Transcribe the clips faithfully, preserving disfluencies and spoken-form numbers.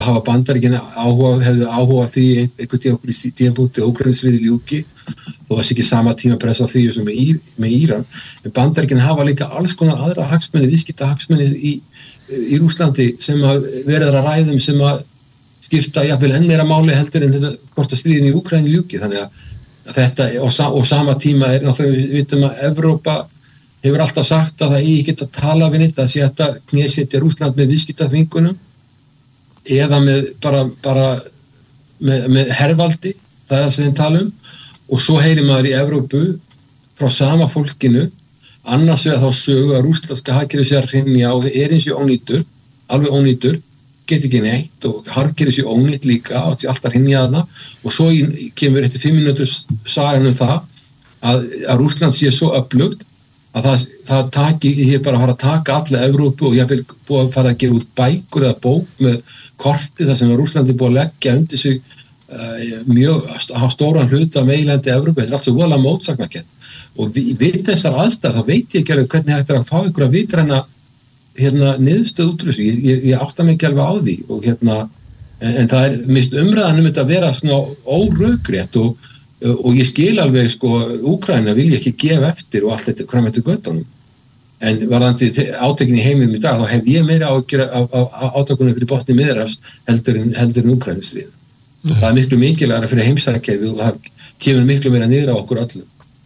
hafa Bandaríkin áhuga, hefðu áhuga því einhvern tíma okkur í tímapunkti Úkraínustríðið ljúki, þó að sé ekki sama tíma pressa því sem með, Ír, með Íran, en Bandaríkin hafa líka alls konar aðra hagsmuni, viðskipta hagsmuni í, í Rússlandi sem að verður að ræðum sem að skipta jafnvel enn meira máli heldur en þetta hvort að stríðin í Úkraínu ljúki, þannig að þetta og, og sama tíma er náttúrulega við vitum að Evrópa hefur alltaf sagt að það eigi ekki að tala við neitt, að sé þetta knésetja Rússland með viðskiptaþvingunum eða með bara, bara með, með hervaldi, það er það sem þeim tala um, og svo heyrir maður í Evrópu frá sama fólkinu annars vegar þá sögu að rússlandska hagkerfið sé að hrynja og er eins og ónýtur, alveg ónýtur, get ekki neitt og hagkerfið sé ónýtt líka og alltaf hrynja þarna og svo kemur eftir fimm mínútur sagan um það að, að Rússland sé svo öflugt að það, það taki, ég bara fara að taka alla Evrópu og ég vil búið að fara að gefa út bækur eða bók með korti þar sem Rússlandi búið að leggja undir sig uh, mjög að hafa stóran hluta meginlandi Evrópu, þetta er allt svo voðalega mótsagnakennt og við, við þessar aðstæður þá veit ég ekki alveg hvernig hægt er að fá ykkur að vitræna hérna niðurstöð út úr þessu, ég, ég, ég átta mig ekki alveg á því og hérna, en, en það er mist umræðan um þetta að vera svona órökrétt og og ég skil alveg sko Úkraína vilja ekki gefa eftir og allt þetta fram eftir göttunum en varðandi átökin í heiminum í dag þá hef ég meira ágjör af, af, af átökunum fyrir botni miðrafs heldur en, heldur en Úkraínustríð mm. það er miklu mikilvægara fyrir heimsækjaði og það kemur miklu meira niður á okkur öllum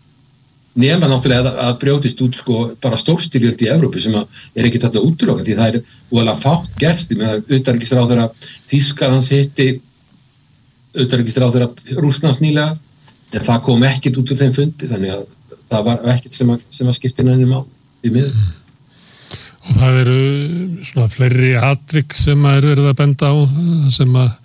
nema náttúrulega að, að brjótist út sko bara stórstyrjöld í Evrópu sem að er ekki þetta útiloka því það er úrlega fátt gert með að utanríkisráðherra Þýskalands hitti utanríkisráðherra Rússlands nýlega en það kom ekkert út úr þeim fundi þannig að það var ekkert sem að, sem að skipti nefnum á í miður. Og það eru svona fleiri atvik sem að eru verið að benda á sem að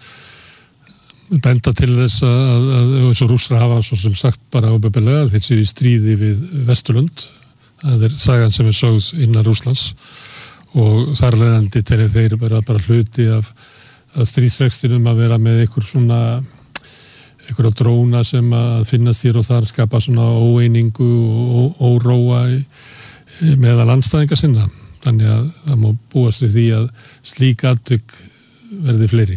benda til þess að, að eins og Rússar hafa svo sem sagt bara óbebelega þeir séu í stríði við Vesturlund það er sagan sem er sögð innan Rússlands og þar leiðandi til þeir vera bara hluti af, af stríðsvextinum að vera með einhver svona einhverja dróna sem að finnast hér og þar skapa svona óeiningu og óróa meðal andstæðinga sinna. Þannig að það má búast við því að slík atvik verði fleiri.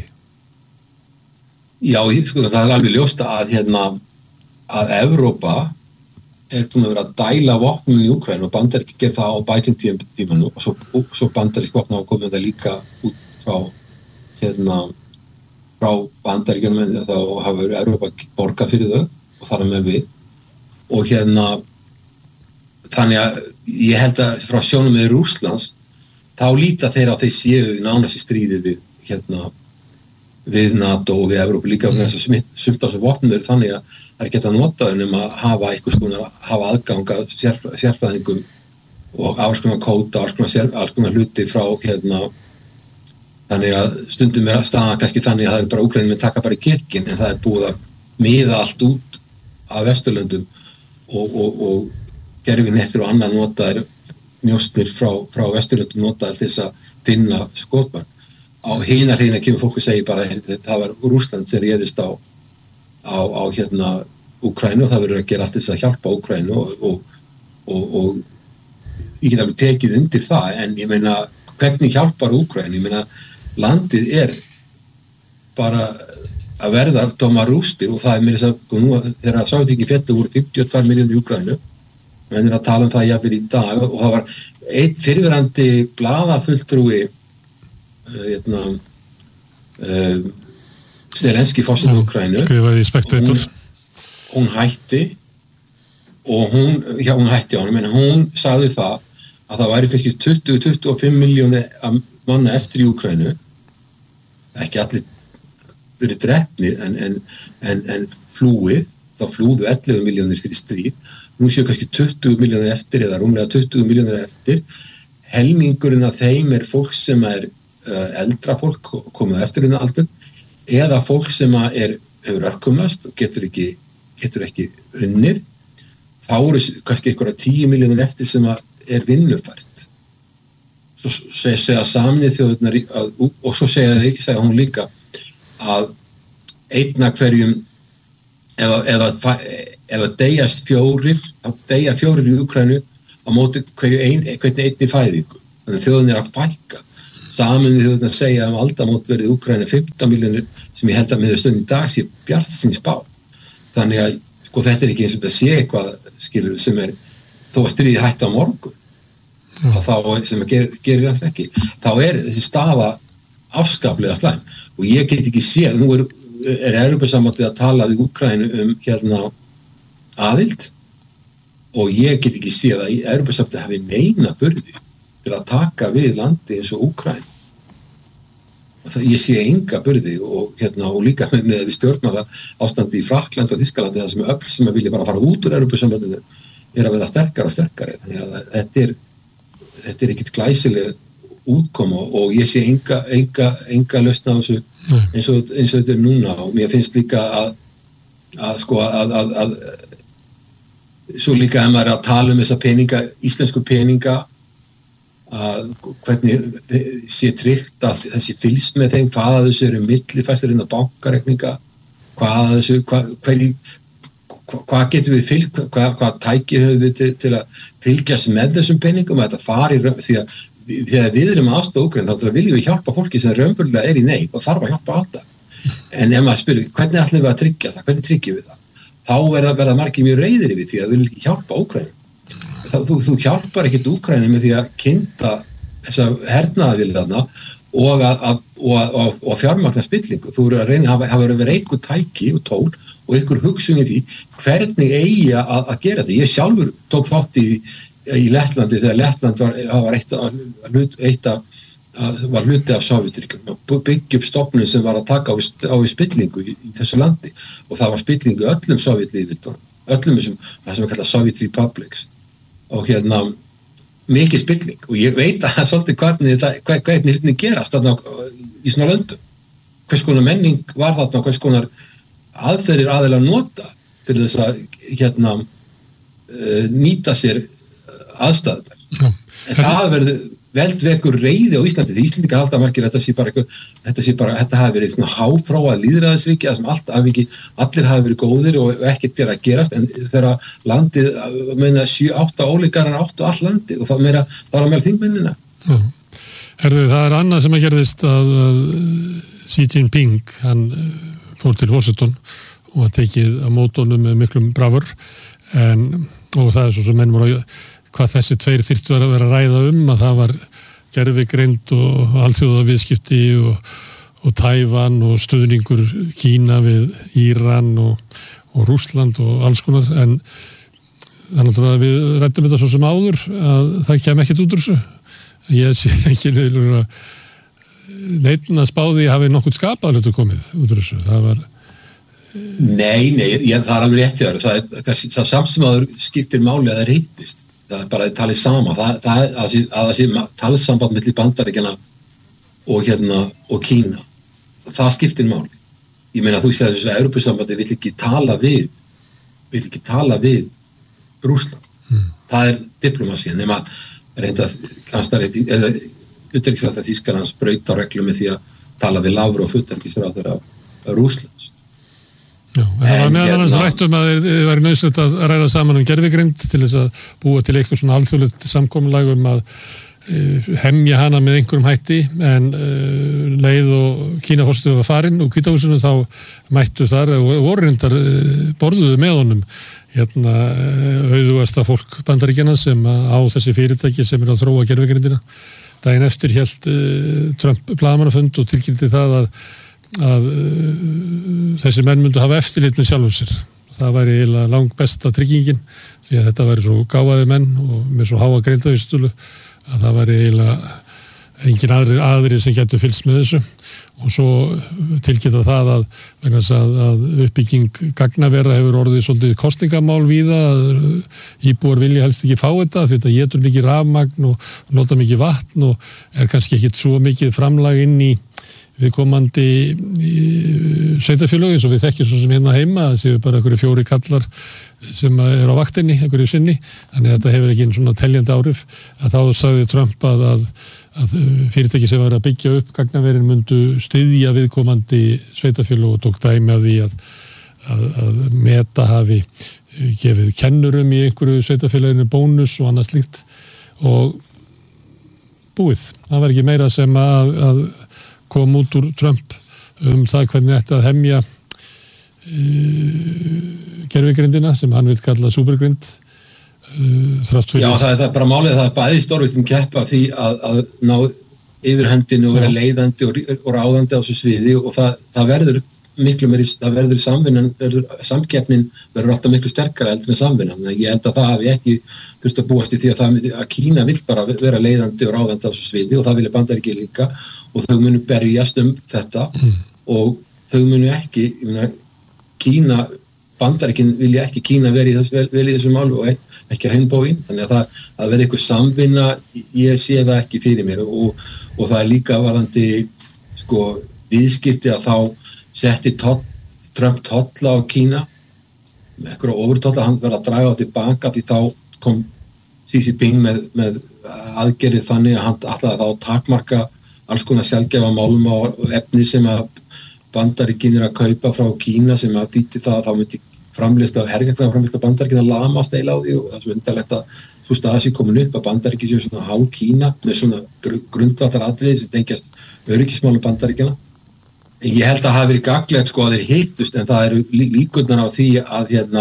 Já, sko, það er alveg ljóst að hérna að Evrópa er búin að vera að dæla vopnum í Úkraínu og Bandaríkin gerð það á bætum tímanum og svo, svo Bandaríkin vopna hafa komið það líka út frá hérna frá Bandaríkjunum þá hafa Evrópa borgað fyrir þau og þar með við og hérna þannig að ég held að frá sjónum með Rússlands þá líta þeir á þeir séu nánast í stríði við hérna við NATO og við Evrópu líka og þess að sumt á þessu vopnum þannig að það er ekki að nota um að hafa einhvers konar hafa aðgang að sérf, sérfræðingum og alls konar kóta, alls konar, sérf, alls konar hluti frá hérna þannig að stundum er að staða kannski þannig að það er bara Úkraínu með taka bara í kirkinn en það er búið að miða allt út af Vesturlöndum og, og, og gerfinettir og annað notaðir njóstnir frá, frá Vesturlöndum notaðir til þess að finna skotmark. Á hinar hliðina kemur fólk og segir bara að það var Rússland sem réðist á, á, á hérna Úkraínu og það verður að gera allt þess að hjálpa Úkraínu og, og, og, og ég get alveg tekið undir það en ég meina hvernig hjálpar Úkraínu, ég meina landið er bara að verða tóma rústir og það er mér þess að nú þegar Sovétríkin féllu voru fimmtíu og tvær milljónir í Úkraínu menn er að tala um það jafnvel í dag og það var einn fyrrverandi blaðafulltrúi hérna uh, Zelenský forseti Úkraínu skrifaði í Spectator hún, hún hætti og hún, já hún hætti á hann menn hún sagði það að það væri kannski tuttugu til tuttugu og fimm milljónir manna eftir í Úkraínu ekki allir verið drepnir en, en, en, en flúið þá flúðu ellefu milljónir fyrir stríð nú séu kannski tuttugu milljónir eftir eða rúmlega tuttugu milljónir eftir helmingurinn af þeim er fólk sem er uh, eldra fólk komið eftir innan aldur eða fólk sem er hefur örkumast og getur ekki getur ekki unnið þá eru kannski einhverja tíu milljónir eftir sem er vinnufært svo segja, segja Sameinuðu þjóðirnar að, og svo segja, segja hún líka að einna hverjum eða, eða, eða deyjast fjórir að deyja fjórir í Úkraínu á móti hverju ein, hvernig einni fæðingu þannig að þjóðin er að bækka Sameinuðu þjóðirnar segja um aldamót verið Úkraínu fimmtán milljónir sem ég held að með stundin í dag sé bjartsýn spá. Þannig að sko þetta er ekki eins og þetta sé eitthvað skilur sem er þó að stríði hætti á morgun mm. og þá sem að gerir gerir það ekki. Þá er þessi staða afskaplega slæm og ég get ekki séð, nú er, er Evrópusambandið að tala við Úkraínu um hérna aðild og ég get ekki séð að Evrópusambandið hafi neina burði til að taka við landi eins og Úkraínu. Ég sé enga burði og, hérna, og líka með, með við stjórnmála ástandi í Frakklandi og Þýskalandi það sem öll sem að vilja bara fara út úr Evrópusambandinu er að vera sterkari og sterkari. Þannig að þetta er, þetta er ekkit glæsileg útkoma og ég sé enga, enga, enga lausn á þessu eins og, eins og þetta er núna og mér finnst líka að, að sko að, að, að svo líka ef maður er að tala um þessa peninga, íslensku peninga að hvernig sé tryggt að þessi fylgst með þeim, hvaða þessu eru millifæstir inn á bankareikninga, hvaða þessu, hvað, hverju, hvað getum við fylg, hvað, hvað tæki höfum við til, til að fylgjast með þessum peningum, að þetta fari, því að þegar við erum aðstoða Úkraínu, þá viljum við hjálpa fólki sem raunverulega er í neyð og þarf að hjálpa alltaf. En ef maður spyrir, hvernig ætlum við að tryggja það, hvernig tryggjum við það? Þá er að verða margir mjög reiðir yfir því að við viljum ekki hjálpa Úkraínu. Þú, þú hjálpar ekkert Úkraínu með því að kynda þessa hernaðarvilja og að, að, og, og, og fjármagna spillingu. Þú eru að reyna að hafa verið einhver tæki og tól og einhver hugsun í því hvernig eigi að, að gera þetta. Ég sjálfur tók þátt í, í Lettlandi þegar Lettland var, var eitt að, eitt að, að var hluti af Sovétríkjunum og byggja upp stofnun sem var að taka á, á spillingu í, í þessu landi og það var spillingu öllum Sovétlýðveldunum, öllum þessum, það sem er kallað Soviet Republics. Og hérna mikið spilling og ég veit að svolítið hvernig þetta hvernig þetta gerast þarna í svona löndum hvers konar menning var þarna hvers konar aðferðir aðeila nota fyrir þess að hérna uh, nýta sér aðstæður ja. En það verður veldvekur reiði á Íslandi því Íslendingar halda margir þetta sé bara eitthvað þetta sé bara, þetta hafi verið svona háþróað lýðræðisríki þar sem allt hafi ekki, allir hafi verið góðir og ekkert er að gerast en þegar landið, meina sjö, átta ólíkarar áttu all landið og það meira, það var meira þingmennina. Já. Herðu, það er annað sem að gerðist að, að Xi Jinping, hann fór til Washington og að tekið á mótónum með miklum bravur en, og það er svo sem menn voru að hvað þessi tveir þyrftu að vera að ræða um að það var gervigreind og alþjóðaviðskipti og, og Tævan og stuðningur Kína við Íran og, og Rússland og alls konar en þannig að við ræddum þetta svo sem áður að það kem ekkert út úr þessu ég sé ekki neitt að spáði hafi nokkuð skapað hlutu komið út úr þessu það var Nei, nei, ég, það er alveg rétt það er það samt sem aður skiptir máli að það reytist það er bara að tala sama það, það, að, að það sé talsamband milli Bandaríkjanna og hérna og Kína það skiptir máli ég meina þú veist að þessu Evrópusambandi vill ekki tala við vill ekki tala við Rússland mm. það er diplomasi nema reynda kannski eða utanríkisráðherra Þýskalands braut á reglum með því að tala við Lavrov utanríkisráðherra Rússlands Já, en það var meðal annars rætt um að það væri nauðsynlegt að ræða saman um gervigreind til þess að búa til eitthvað svona alþjóðlegt samkomulag um að uh, hemja hana með einhverjum hætti en uh, leið og Kína fórstu var farin og Hvítahúsinu þá mættu þar og voru reyndar uh, borðuðu með honum hérna uh, auðugasta fólk Bandaríkjanna sem á þessi fyrirtæki sem er að þróa gervigreindina. Daginn eftir hélt uh, Trump blaðamannafund og tilkynnti það að að uh, þessi menn myndu hafa eftirlit með sjálfum sér. Það væri eiginlega langt besta tryggingin því að þetta væri svo gáfaði menn og með svo háa greindavísitölu að það væri eiginlega engin aðri, aðri sem getur fylgst með þessu og svo tilkynna það að, að, að uppbygging gagnavera hefur orðið svolítið kosningamál víða að íbúar vilja helst ekki fá þetta því þetta getur mikið rafmagn og nota mikið vatn og er kannski ekkit svo mikið framlag inn í viðkomandi sveitarfélög eins og við þekkjum svo sem hérna heima það séu bara einhverju fjóri kallar sem er á vaktinni, einhverju sinni þannig að þetta hefur ekki einn svona teljandi áhrif að þá sagði Trump að, að, að fyrirtæki sem var að byggja upp gagnaverin myndu styðja viðkomandi sveitarfélög og tók dæmi af því að, að, að Meta hafi gefið kennurum í einhverju sveitarfélaginu bónus og annað slíkt og búið. Það var ekki meira sem að, að kom út úr Trump um það hvernig þetta að hemja uh, gervigrindina sem hann vil kalla supergrind. Uh, Já, það er, það er bara málið, það er bæði stórvildum keppa því að, að ná yfirhendinu og vera leiðandi og, og ráðandi á þessu sviði og það, það verður miklu meiri, það verður samvinnan, verður, samkeppnin verður alltaf miklu sterkara heldur en samvinnan. Þannig ég held að það hafi ekki þurft að búast í því að, það, að Kína vill bara vera leiðandi og ráðandi á þessu sviði og það vilja Bandaríkin líka og þau munu berjast um þetta mm. og þau munu ekki, ég meina, Kína, Bandaríkin vilja ekki Kína vera í þessu, vel, vel í þessu málu og ekki, ekki að hinbóin, þannig að það að verði eitthvað samvinna, ég sé það ekki fyrir mér og, og það er líka varðandi sko viðskipti að þá setti toll, Trump tolla á Kína með eitthvað ofurtolla, hann verið að draga á tilbaka því þá kom Xi Jinping með, með aðgerið þannig að hann ætlaði þá takmarka alls konar sjaldgæfa málma og efni sem að Bandaríkin er að kaupa frá Kína sem að þýddi það að þá myndi framleiðsla, hergætlega framleiðsla Bandaríkin að lamast eila á því og það er svo undarlegt að svo staða sér komin upp að Bandaríkin séu svona há Kína með svona grundvallar atriði sem tengjast öryggismálum Bandaríkina. Ég held að það hafi verið gagnlegt sko að þeir hittust en það eru lí, líkurnar á því að hérna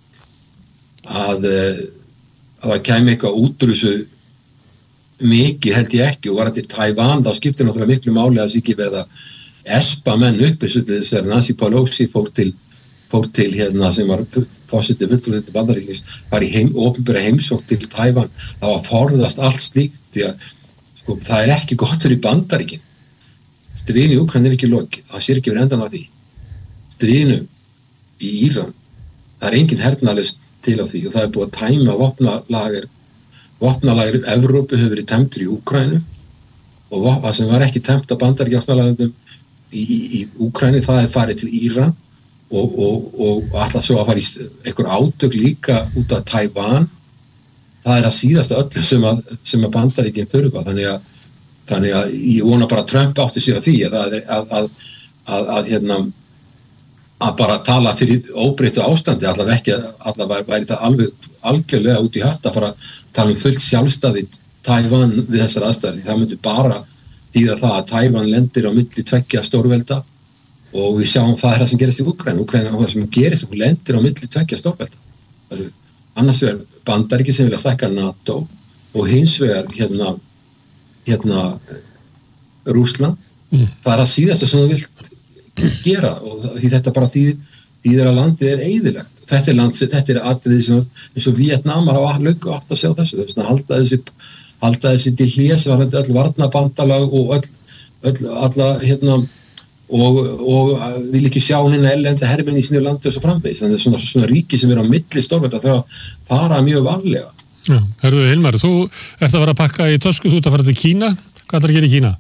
að, að það kæmi eitthvað út úr þessu mikið held ég ekki og var þetta Tævan þá skiptir náttúrulega miklu máli að það sé ekki verið að espa menn upp þegar Nancy Pelosi fór til fór til hérna sem var fórseti fulltrúi Bandaríkins var í heim, opinbera heimsókn til Tævan það var forðast allt slíkt því að sko, það er ekki gott fyrir Bandaríkin stríðinu í Úkraínu er ekki lokið, það sér ekki verið endan á því stríðinu í Íran það er engin hernaðlaust til á því og það er búið að tæma vopnalager vopnalager Evrópu hefur verið tæmtur í Úkraínu og það sem var ekki tæmt að Bandaríkja vopnalagum í, í, í Úkraínu það er farið til Íran og, og, og alltaf svo að fara í einhver átök líka út af Tævan það er að síðasta öllu sem að, sem að Bandaríkin þurfa þannig að, þannig að ég vona bara að Trump átti sig á því að, að, að, að, að, hérna, að bara tala fyrir óbreyttu ástandi allavega ekki allavega væri það alveg algjörlega út í hött að fara að tala um fullt sjálfstæði Tævan við þessar aðstæður það myndi bara þýða það að Tævan lendir á milli tveggja stórvelda og við sjáum það er það sem gerist í Úkraínu Úkraínu er það sem gerist og lendir á milli tveggja stórvelda annars vegar Bandaríkin sem vilja stækka NATO og hins vegar hérna, hérna Rússland mm. það er að síðasta sem þú vilt gera og því þetta bara þýðir, þýðir að landið er eyðilegt þetta er landið, þetta er atriði sem eins og Víetnamar á löngu átt að sjá þessu þess að halda þessi, halda þessi til hlés var öll varnarbandalag og öll, öll alla hérna og, og vil ekki sjá hérna ellenda hermenn í sínu landi og svo framvegis þannig að svona, svona ríki sem er á milli stórvelda þarf að fara mjög varlega. Já, herðu Hilmar, þú ert að fara að pakka í tösku, þú ert að fara til Kína hvað er að gera í Kína?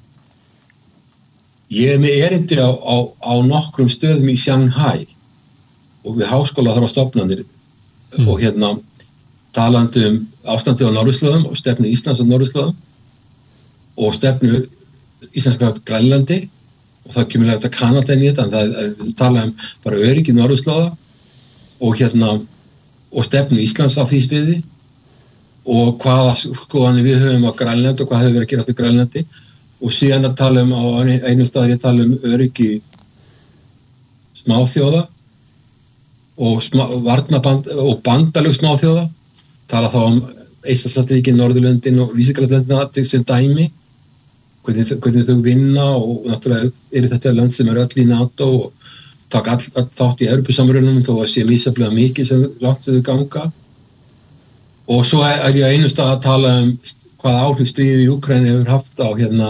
Ég er með erindi á, á, á nokkrum stöðum í Shanghai og við háskóla þar á stofnanir mm. og hérna talandi um ástandi á norðurslóðum og stefnu Íslands á norðurslóðum og stefnu íslenska Grænlandi og það kemur þetta Kanada inn í þetta en það er talað um bara öryggi norðurslóða og hérna og stefnu Íslands á því sviði og hvaða skoðanir við höfum á Grænlandi og hvað hefur verið að gerast í Grænlandi og síðan að tala um á einum staðar ég tala um öryggi smáþjóða og, smá, varnaband, og bandalög smáþjóða tala þá um Eystrasaltsríkin, Norðurlöndin og Vísegrænlöndin sem dæmi hvernig, hvernig þau vinna og náttúrulega eru þetta lönd sem eru öll í NATO og taka all, all þátt í Evrópusamrunum þó að sé misjafnlega mikið sem láttu þau ganga og svo er, er ég einu stað að tala um hvað áhrif stríðið í Úkraínu hefur haft á hérna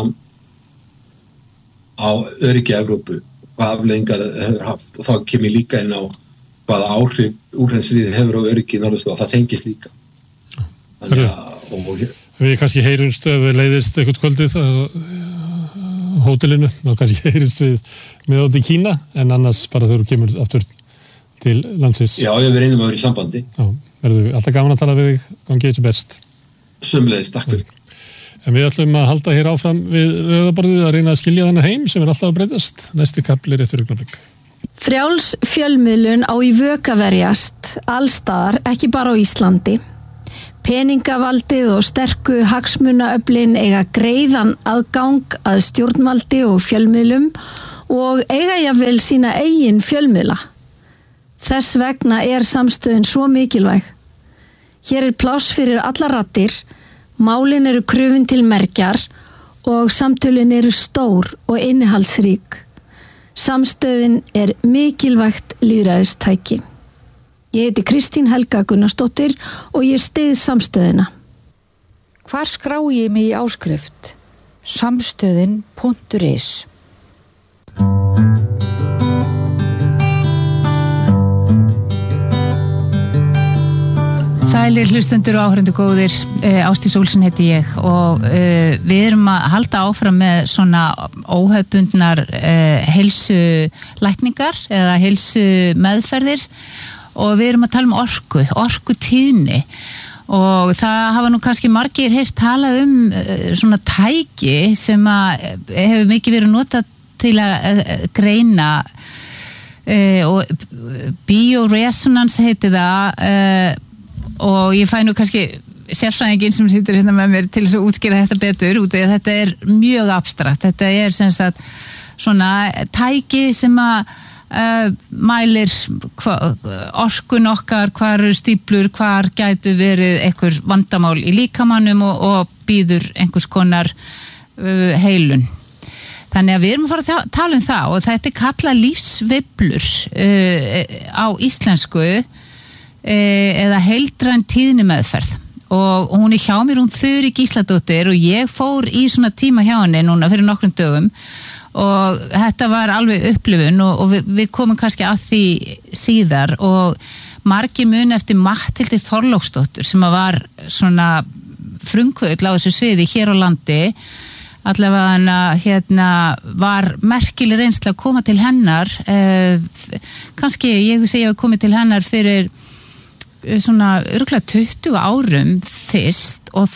á öryggi Evrópu, hvað afleiðingar það hefur haft og þá kem ég líka inn á hvaða áhrif Úkraínustríðið hefur á öryggi í norðurslóða, það tengist líka. Þannig að og, við kannski heyrumst ef við leiðist eitthvað kvöldið á hótelinu, þá kannski heyrumst við með átt í Kína en annars bara þau kemur aftur til landsins. Já, ég verið einum að vera í sambandi. Já, verður alltaf gaman að tala við þig, gangið þessu best. Sömuleiðis, takk fyrir. En við ætlum að halda hér áfram við rauðaborðið að reyna að skilja þennan heim sem er alltaf að breytast. Næsti kapli er eftir augnablik. Frjáls fjölmiðlun á í vök að verjast allstaðar, ekki bara á Íslandi. Peningavaldið og sterku hagsmunaöflin eiga greiðan aðgang að stjórnvaldi og fjölmiðlum og eiga jafnvel sína eigin fjölmiðla. Þess vegna er samstöðin svo mikilvæg. Hér er pláss fyrir alla raddir, málin eru krufin til mergjar og samtölin eru stór og innihaldsrík. Samstöðin er mikilvægt lýðræðistæki. Ég heiti Kristín Helga Gunnarsdóttir og ég styð samstöðina. Hvar skrá ég mig í áskrift? Samstöðin punktur is. Sælir hlustendur og áhörendur góðir, Ásdís Olsen heiti ég og uh, við erum að halda áfram með svona óhefbundnar uh, heilsulækningar eða heilsumeðferðir og við erum að tala um orku, orkutíðni og það hafa nú kannski margir heyrt talað um uh, svona tæki sem að hefur mikið verið notað til að uh, greina uh, og bioresonance heiti það uh, og ég fæ nú kannski sérfræðingin sem situr hérna með mér til þess að útskýra þetta betur út af þetta er mjög abstrakt, þetta er sem sagt svona tæki sem að Uh, mælir hva, orkun okkar, hvar eru stíplur, hvar gætu verið einhver vandamál í líkamannum og, og býður einhvers konar uh, heilun. Þannig að við erum að fara að tala um það og þetta er kallað lífsveiflur uh, á íslensku uh, eða heildræn tíðnimeðferð og hún er hjá mér, hún Þurí Gísladóttir og ég fór í svona tíma hjá henni núna fyrir nokkrum dögum og þetta var alveg upplifun og, og við, við komum kannski að því síðar og margir muni eftir Matthildi Þorláksdóttur sem að var svona frumkvöðl á þessu sviði hér á landi allavega hérna var merkileg reynsla að koma til hennar eh, kannski ég segi að koma til hennar fyrir svona örugglega tuttugu árum fyrst og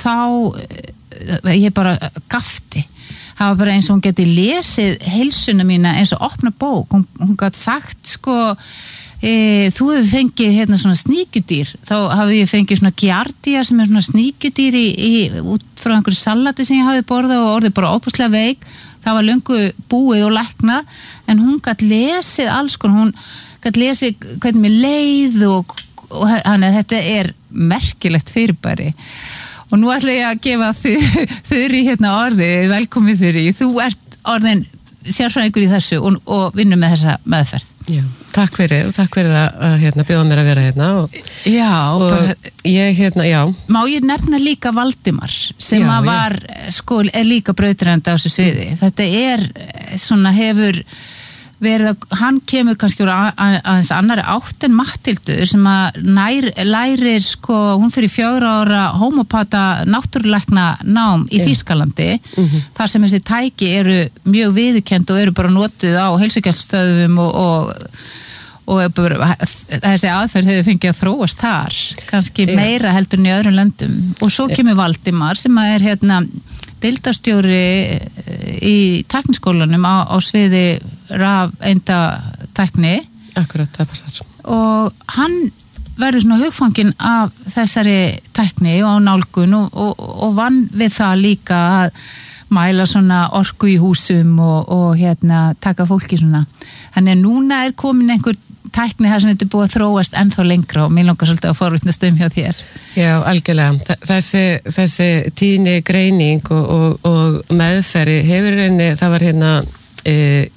þá ég bara gafti það var bara eins og hún geti lesið heilsuna mína eins og opna bók hún, hún gat sagt sko e, þú hefur fengið hérna svona sníkjudýr þá hafði ég fengið svona giardia sem er svona sníkjudýr í, í, út frá einhverju salati sem ég hafði borðað og orðið bara óbúslega veik það var löngu búið og læknað en hún gat lesið alls konar hún gat lesið hvernig mér leið og, og hann að þetta er merkilegt fyrirbæri og nú ætla ég að gefa Þurí hérna orði, velkomið Þurí, þú ert orðin sérfræðingur í þessu og, og vinnur með þessa meðferð. Já, takk fyrir og takk fyrir að, að hérna, bjóða mér að vera hérna og, já, og bara, ég hérna, já. Má ég nefna líka Valdimar sem já, að var, já. Sko, er líka brautrænda á þessu sviði. Þetta er svona hefur verið að, hann kemur kannski úr aðeins annari átt en Matthildur sem að nær, lærir sko, hún fyrir fjögra ára homopata náttúrulækna nám í yeah. Þýskalandi mm-hmm. þar sem þessi tæki eru mjög viðurkennd og eru bara notuð á heilsugæslustöðvum og, og, og bara, þessi aðferð hefur fengið að þróast þar kannski yeah. meira heldur en í öðrum löndum og svo kemur yeah. Valdimar sem að er hérna deildarstjóri í tækniskólanum á, á sviði rafeindatækni. Akkurat, það passar. Og hann verður svona hugfanginn af þessari tækni og nálgun og, og, og vann við það líka að mæla svona orku í húsum og, og hérna taka fólki svona. Þannig að núna er komin einhver tækni þar sem þetta er búið að þróast ennþá lengra og mér langar svolítið að forvitnast um hjá þér. Já, algjörlega. Þessi, þessi tíðni greining og, og, og meðferði hefur reyni, það var hérna e,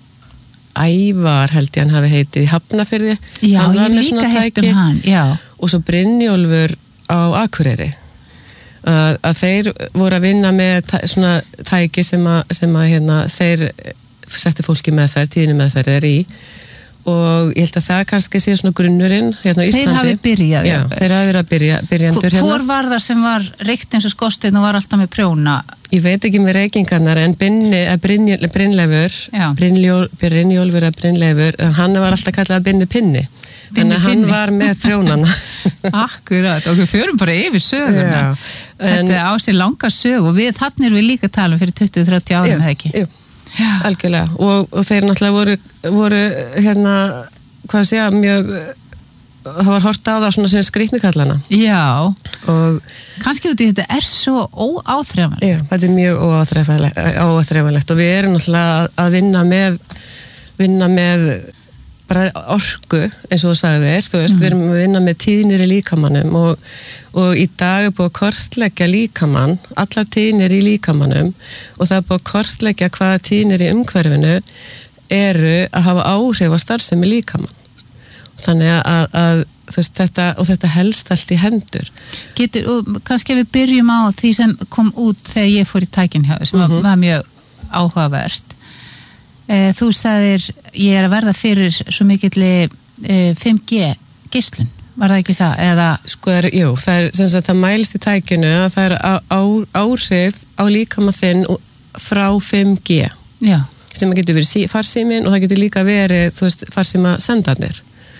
Ævar held ég hann hafi heitið í Hafnarfirði. Já, ég líka heitt um hann, já. Og svo Brynjólfur á Akureyri. Að, að þeir voru að vinna með tæ, svona tæki sem að, sem að hérna, þeir settu fólki meðferð, tíðni meðferð er í og ég held að það kannski sé svona grunnurinn hérna á Íslandi. Þeir hafi byrjað. Já, þeir hafi verið að byrja, byrjandur hérna. Hvor var það sem var reykt eins og skorsteinn og var alltaf með prjóna? Ég veit ekki með reykingarnar en Brynleifur, Brynjólfur að Brynleifur, hann var alltaf kallað að Binni Pinni. Þannig að hann var með prjónana. Akkurat, og við förum bara yfir söguna. Já, en, þetta á sér langa sög og við þannig erum við líka að tala um fyrir tuttugu til þrjátíu árum, eða ekki? Jú. Já. Algjörlega og, og þeir náttúrulega voru, voru hérna, hvað sé ég, mjög það var hort á það svona sem skrýtnikallana. Já, og kannski út í þetta er svo óáþreifanlegt. Já, þetta er mjög óáþreifanlegt, óáþreifanlegt og við erum náttúrulega að vinna með vinna með bara orku, eins og þú sagðir, þú veist, mm. við erum að vinna með tíðnir í líkamannum og, og í dag er búið að kortleggja líkamann, allar tíðnir í líkamannum og það er búið að kortleggja hvaða tíðnir í umhverfinu eru að hafa áhrif á starfsemi líkamann. Þannig að, að þú veist, þetta, og þetta helst allt í hendur. Getur, og kannski við byrjum á því sem kom út þegar ég fór í tækin hjá, sem mm-hmm. var mjög áhugavert. E, þú sagðir, ég er að verða fyrir svo mikilli e, fimm G geislun, var það ekki það? Eða... Sko, er, jú, það er sem sagt, það mælist í tækinu að það er á, á, áhrif á líkamann þinn frá fimm G. Já. Sem getur verið farsíminn og það getur líka verið, þú veist, farsíma sendarnir.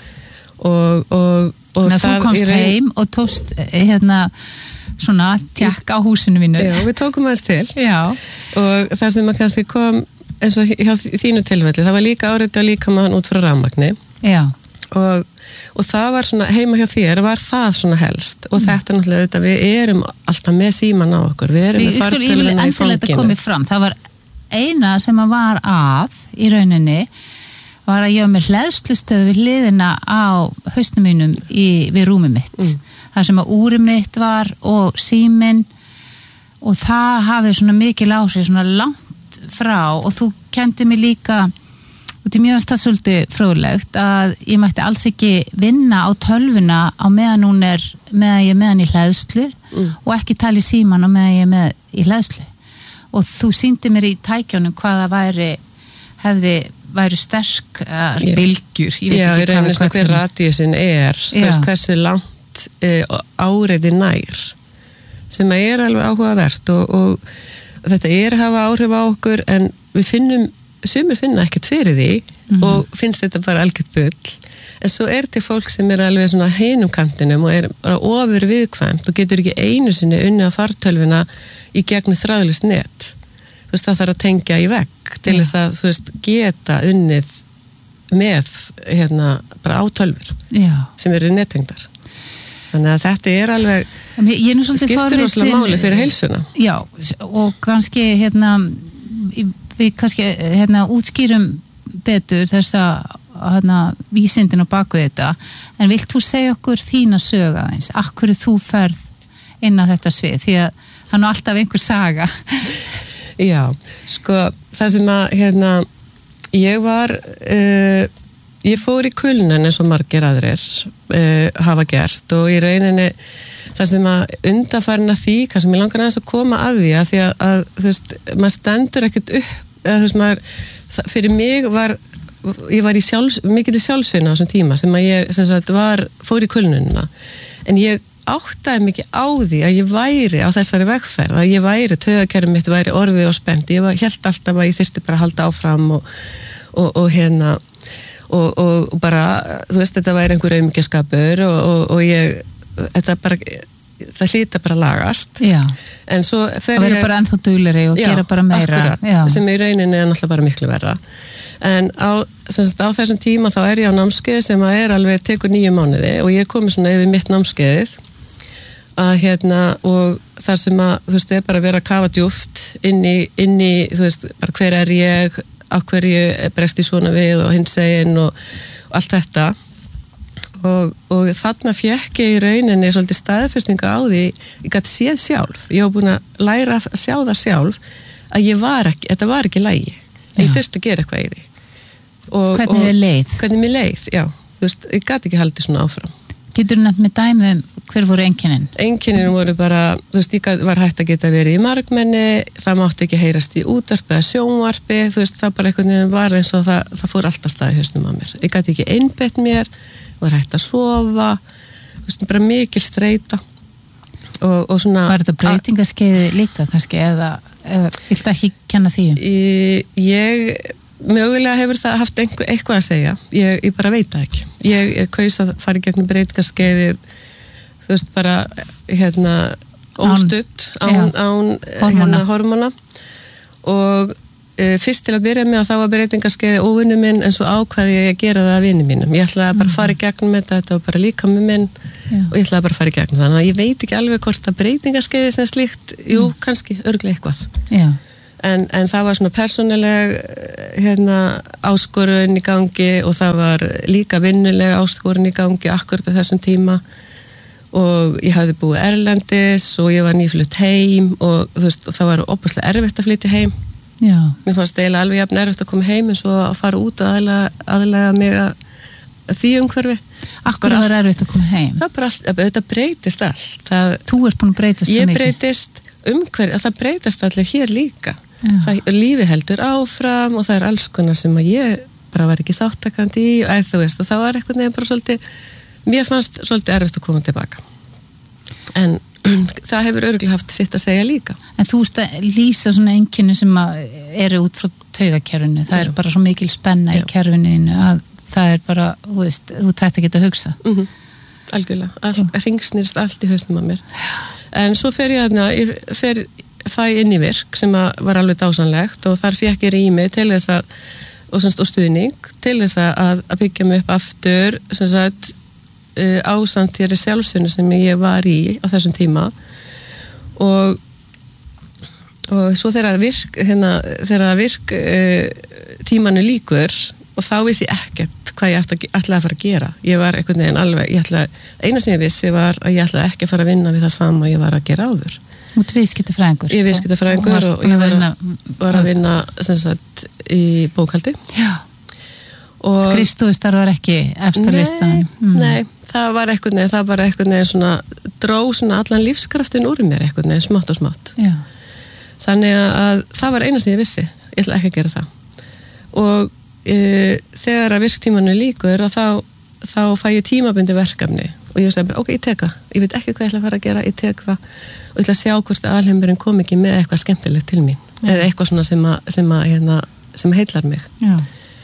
Og, og, og Ná, þú komst reyn... heim og tókst hérna svona tjakk á húsinu mínu. Já, við tókum aðeins til. Já. Og það sem að kannski kom eins og hjá þínu tilfelli, það var líka áreiti á líkamann út frá rafmagni. Já. Og, og það var svona, heima hjá þér var það svona helst og mm. þetta náttúrulega þetta, við erum alltaf með síman á okkur, við erum við, með fartöluna í fanginu. Þetta komið fram, það var eina sem að var að í rauninni var að ég var með hleðslustöð við hliðina á hausnum mínum í, við rúmið mitt. Mm. Það sem að úrið mitt var og síminn og það hafði svona mikil áhrif, svona langt frá og þú kendi mig líka, og þetta er mjög það svolítið fróðlegt, að ég mætti alls ekki vinna á tölvuna á meðan hún er, meðan ég er meðan í hleðslu mm. og ekki tala í síman á meðan ég er með í hleðslu. Og þú sýndi mér í tækjónum hvaða væri, hefði væru sterk uh, bylgjur. Já, í rauninni svona hver radíusin er, þú veist hversu langt uh, áreiði nær, sem að er alveg áhugavert og, og þetta er að hafa áhrif á okkur en við finnum, sumir finna ekkert fyrir því mm-hmm. og finnst þetta bara algjört bull. En svo er til fólk sem er alveg svona hinum kantinum og er bara ofur viðkvæmt og getur ekki einu sinni unni á fartölvuna í gegnum þráðlaust net. Þú veist, það þarf að tengja í vegg til þess að, þú veist, geta unnið með, hérna, bara á tölvur Já. Sem eru nettengdar. Þannig að þetta er alveg, skiptir rosalega máli fyrir heilsuna. Já, og kannski, hérna, við kannski, hérna, útskýrum betur þessa, hérna, vísindin á baku þetta, en vilt þú segja okkur þína söga eins, akkur þú ferð inn á þetta svið, því að það er nú alltaf einhver saga. Já, sko, það sem að, hérna, ég var, uh, ég fór í kulnun eins og margir aðrir uh, hafa gert og í rauninni það sem að undanfarin að því, kannski mér langar aðeins að koma að því að því að, að þú veist, maður stendur ekkert upp, eða þú veist, maður, það, fyrir mig var, ég var í sjálfs, mikill sjálfsvinna á þessum tíma sem að ég, sem sagt, var, fór í kulnunina, en ég áttaði mikið á því að ég væri á þessari vegferð, að ég væri, taugakerfið mitt væri orðið og spennt, ég var, hélt alltaf að ég þyrfti bara að halda áfram og, og, og hérna og, og, og bara, þú veist, þetta væri einhver aumingjaskapur og, og, og ég, þetta bara, það hlýta bara lagast. Já. En svo fer ég... Það verður bara ennþá duglegri og já, gera bara meira. Akkurat, já, sem í rauninni er náttúrulega bara miklu verra. En á, sem sagt, á þessum tíma þá er ég á námskeið sem að er alveg tekur nýju mánuði og ég komi svona yfir mitt námskeiðið að hérna og þar sem að þú veist, er bara að vera að kafa djúpt inn í, inn í, þú veist, bara hver er ég, af hverju bregst ég svona við og hins eginn og, og allt þetta og, og þarna fékk ég í rauninni svolítið staðfestinga á því, ég gæti séð sjálf, ég var búin að læra að sjá það sjálf að ég var ekki, þetta var ekki lægi, ég þurfti að gera eitthvað í því. Og, hvernig þið leið? Hvernig mér leið, já, þú veist, ég gæti ekki haldið svona áfram. Getur þú nefnt með dæmi um hver voru einkennin? Einkennin voru bara, þú veist, ég var hægt að geta verið í margmenni, það mátti ekki heyrast í útvarpi eða sjónvarpi, þú veist, það bara einhvern veginn var eins og það, það fór alltaf stað í hausnum á mér. Ég gæti ekki einbeitt mér, var hægt að sofa, þú veist, bara mikil streita. Og, og svona... Var þetta breytingaskeiði líka kannski, eða, eða viltu ekki kenna því? Ég... ég mögulega hefur það haft einhver, eitthvað að segja ég, ég bara veit það ekki ég, ég kaus að fara í gegnum breytingaskeiðið þú veist bara hérna óstudd án, án hormona. Hérna, hormona og uh, fyrst til að byrja með að þá var breytingarskeiði óvinnu minn en svo ákvaði ég að gera það að vinnu mínum. Ég ætlaði bara að fara í gegnum þetta, þetta var bara líka með minn Já. Og ég ætlaði bara að fara í gegnum þannig að ég veit ekki alveg hvort að breytingarskeiði sem slíkt, jú, mm. kannski, örglega eitthvað. Já. En, en það var svona persónuleg hérna, áskorun í gangi og það var líka vinnuleg áskorun í gangi akkurat á þessum tíma og ég hafði búið erlendis og ég var nýflutt heim og þú veist, og það var óbúslega erfitt að flytja heim. Já. Mér fannst eiginlega alveg jafn erfitt að koma heim en svo að fara út og aðlega, aðlega mig að, að því umhverfi. Akkur var erfitt að koma heim? Það bara allt, þetta breytist allt. Það, Þú ert búin að breytast svo mikið? Ég breytist umhverfi, það breytist allir hér líka. Það, lífi heldur áfram og það er alls konar sem að ég bara var ekki þáttakandi í og þú veist og það var eitthvað nefn bara svolítið, mér fannst svolítið erfitt að koma tilbaka. En það hefur örugglega haft sitt að segja líka. En þú ert að lýsa svona einkenni sem eru út frá taugakerfinu, það Já. Er bara svo mikil spenna Já. Í kerfinu að það er bara, þú veist, þú tætt að geta að hugsa. Mm-hmm. Algjörlega, allt, ringsnýrst allt í hausnum að mér. En svo fer ég aðna, ég fer fæ inn í virk sem var alveg dásanlegt og þar fékk ég rými til þess að og, semst, og stuðning til þess að, að byggja mig upp aftur sem sagt uh, ásamt þér sjálfsvinnu sem ég var í á þessum tíma og og svo þegar virk hérna, þegar virk uh, tímanu líkur og þá vissi ég ekkert hvað ég ætla, ætlaði að fara að gera ég var einhvern veginn alveg, ég ætla, eina sem ég vissi var að ég ætlaði ekki að fara að vinna við það sama ég var að gera áður. Þú ert viðskiptafræðingur? Ég er viðskiptafræðingur og, og ég var að, var að vinna sem sagt í bókhaldi. Já. Skrifstofustar var ekki efst á listanum? Mm. Nei, það var eitthvað neð, það var eitthvað neð svona, dró svona allan lífskraftin úr mér eitthvað neð, smátt og smátt. Já. Þannig að það var eina sem ég vissi, ég ætla ekki að gera það. Og e, þegar að virktímanu líkur að þá, þá fæ ég tímabundi verkefni og ég segi bara, ok, ég tek það, ég veit ekki hvað ég ætla að fara að gera, ég tek það og ég ætla að sjá hvort að alheimurinn kom ekki með eitthvað skemmtilegt til mín, Já. Eða eitthvað svona sem að, sem að, hérna, sem heillar mig. Já.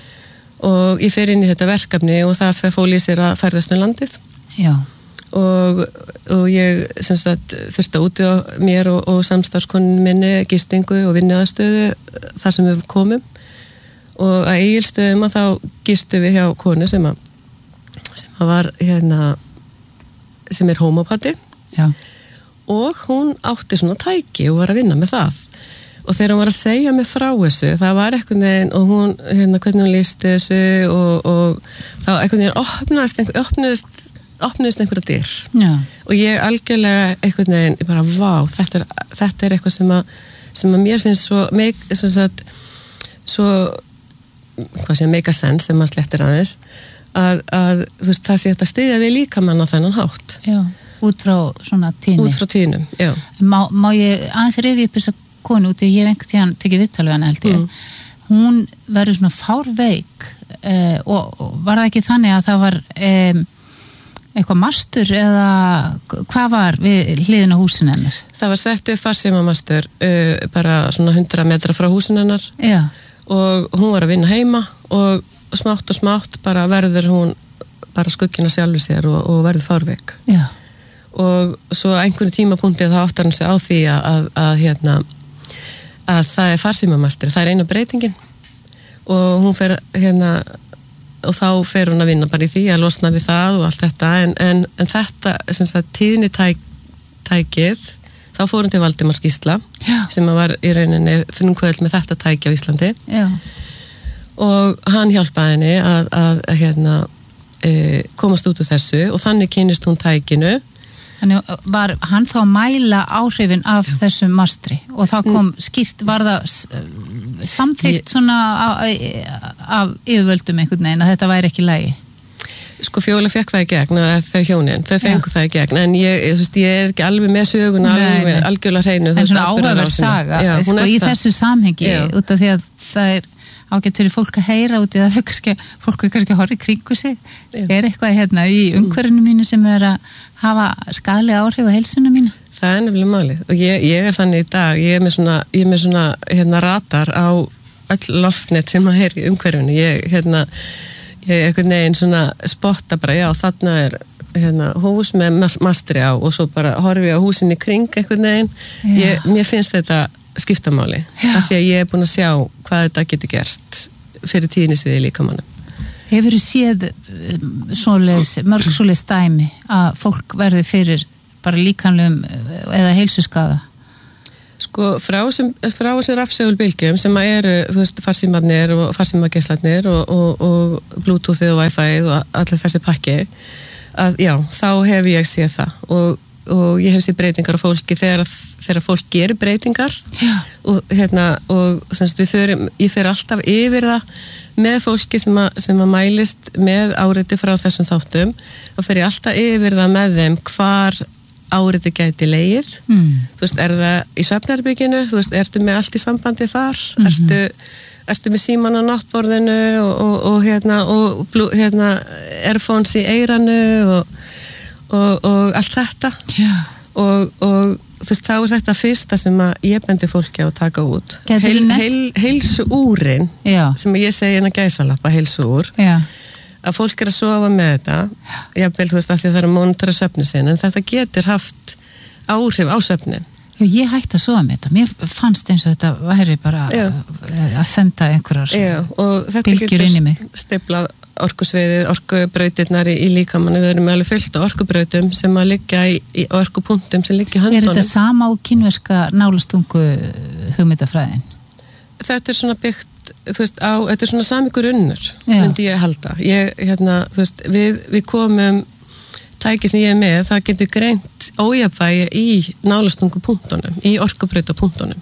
Og ég fer inn í þetta verkefni og það fól í sér að ferðast um landið. Já. Og, og ég sem sagt þurfti að úti á mér og, og samstarfskonun minni gistingu og vinnuaðstöðu þar sem við komum og að Egilsstöðum að þá gistu við hjá konu sem að sem að var hérna sem er homopati Já. Og hún átti svona tæki og var að vinna með það og þegar hún var að segja mig frá þessu það var eitthvað neginn og hún hérna hvernig hún listi þessu og, og þá eitthvað neginn opnaðist einhver, opnaðist, opnaðist einhverja dyr Já. Og ég algjörlega eitthvað neginn ég bara vá þetta er, þetta er eitthvað sem að, sem að mér finnst svo make, svo, svo, svo hvað sé make a sense sem að slettir aðeins Að, að þú veist, það sé þetta stiðja við líkamann á þennan hátt. Já, út frá svona tíðni. Út frá tíðnum, já. Má, má ég aðeins rifja upp þessa konu út, ég hef einhvern tíðan tekið viðtal við hana held ég. Mm. Hún verður svona fárveik eh, og, og var það ekki þannig að það var eh, eitthvað mastur eða hvað var við hliðin á húsin hennar? Það var sett upp farsímamastur uh, bara svona hundra metra frá húsin hennar. Já. Og hún var að vinna heima og smátt og smátt bara verður hún bara skuggina sjálfur sér og, og verður fárveik. Já. Og svo einhverju tímapunkti þá áttar hann sig á því að, að, að hérna að það er farsímamastri, það er eina breytingin og hún fer hérna og þá fer hún að vinna bara í því að losna við það og allt þetta en, en, en þetta sem sagt tíðni tæk, tækið þá fór hún til Valdimars Gísla Já. Sem var í rauninni frumkvöld með þetta tæki á Íslandi. Já. Og hann hjálpaði henni að, að, að hérna, e, komast út úr þessu og þannig kynist hún tækinu. Þannig var hann þá að mæla áhrifin af Já. Þessu mastri og þá kom skýrt, var það samþykkt Ég... svona af, af yfirvöldum einhvern veginn að þetta væri ekki í lagi? Sko Fjóla fekk það í gegn þau hjónin, þau fengu Já. Það í gegn en ég, ég, ég er ekki alveg með söguna alveg, algjörlega hreinu. En svona áhugaverð saga, Já, sko í það. Þessu samhengi Já. Út af því að það er ágætt fyrir fólk að heyra út í það kannski, fólk er kannski að horfa í kringu sig Já. Er eitthvað hérna í umhverfinu mínu sem er að hafa skaðlega áhrif á heilsuna mínu? Það er nefnilega málið og ég, ég er þannig í dag, ég er með svona, ég er með svona hérna radar á öll loftnet sem að heyra í umhverfinu ég hérna, ég er einhvern veginn svona spotta bara, já þarna er hérna hús með mastri á og svo bara horfi ég á húsin í kring einhvern veginn, ég, mér finnst þetta skiptamáli af því að ég er búin að sjá hvað þetta getur gert fyrir tíðnisviði líkamannum. Hefur þú séð svoleiðis, mörg svoleiðis dæmi að fólk verði fyrir bara líkamlegum eða heilsuskaða? Sko, frá sem, frá sem rafsegulbylgjum sem að eru, þú veist, farsímarnir og farsímageislarnir og, og, og Bluetooth og Wi-Fi og allir þessi pakki, að já, þá hef ég séð það og, og ég hef séð breytingar á fólki þegar, þegar fólk gerir breytingar já. og hérna, og semst við förum, ég fer alltaf yfir það með fólki sem að, sem að mælist með áriti frá þessum þáttum, þá fer ég alltaf yfir það með þeim hvar áriti gæti leið, mm. þú veist, er það í svefnherberginu, þú veist, ertu með allt í sambandi þar, mm-hmm. ertu, ertu með síman á náttborðinu og, og, og hérna, og blú, hérna, earphones í eyranu og, og, og allt þetta yeah. og, og þú veist, þá er þetta fyrsta sem að ég bendi fólki á að taka út. Heil, heil, heilsuúrin, yeah. sem ég segi hérna gæsalappa, heilsuúr, yeah. að fólk er að sofa með þetta jafnvel, þú veist, af því það er að monitora svefni sin en þetta getur haft áhrif á svefnin. Já, ég hætti að sofa með þetta. Mér fannst eins og þetta væri bara Já. að senda einhverjar bylgjur inn í mig. Stiflað orkusviðið, orkubrautirnar í, í líkamannu, við erum með alveg fyllt á orkubrautum sem að liggja í, í orkupunktum sem liggja í höndunum. Er þetta sama á kínverska nálastungu hugmyndafræðin? Þetta er svona byggt, þú veist, á, þetta er svona sami grunnur, myndi ég halda. Ég, hérna, þú veist, við, við komum tæki sem ég er með, það getur greint ójafnvægi í nálastungupunktunum, í orkubrautapunktunum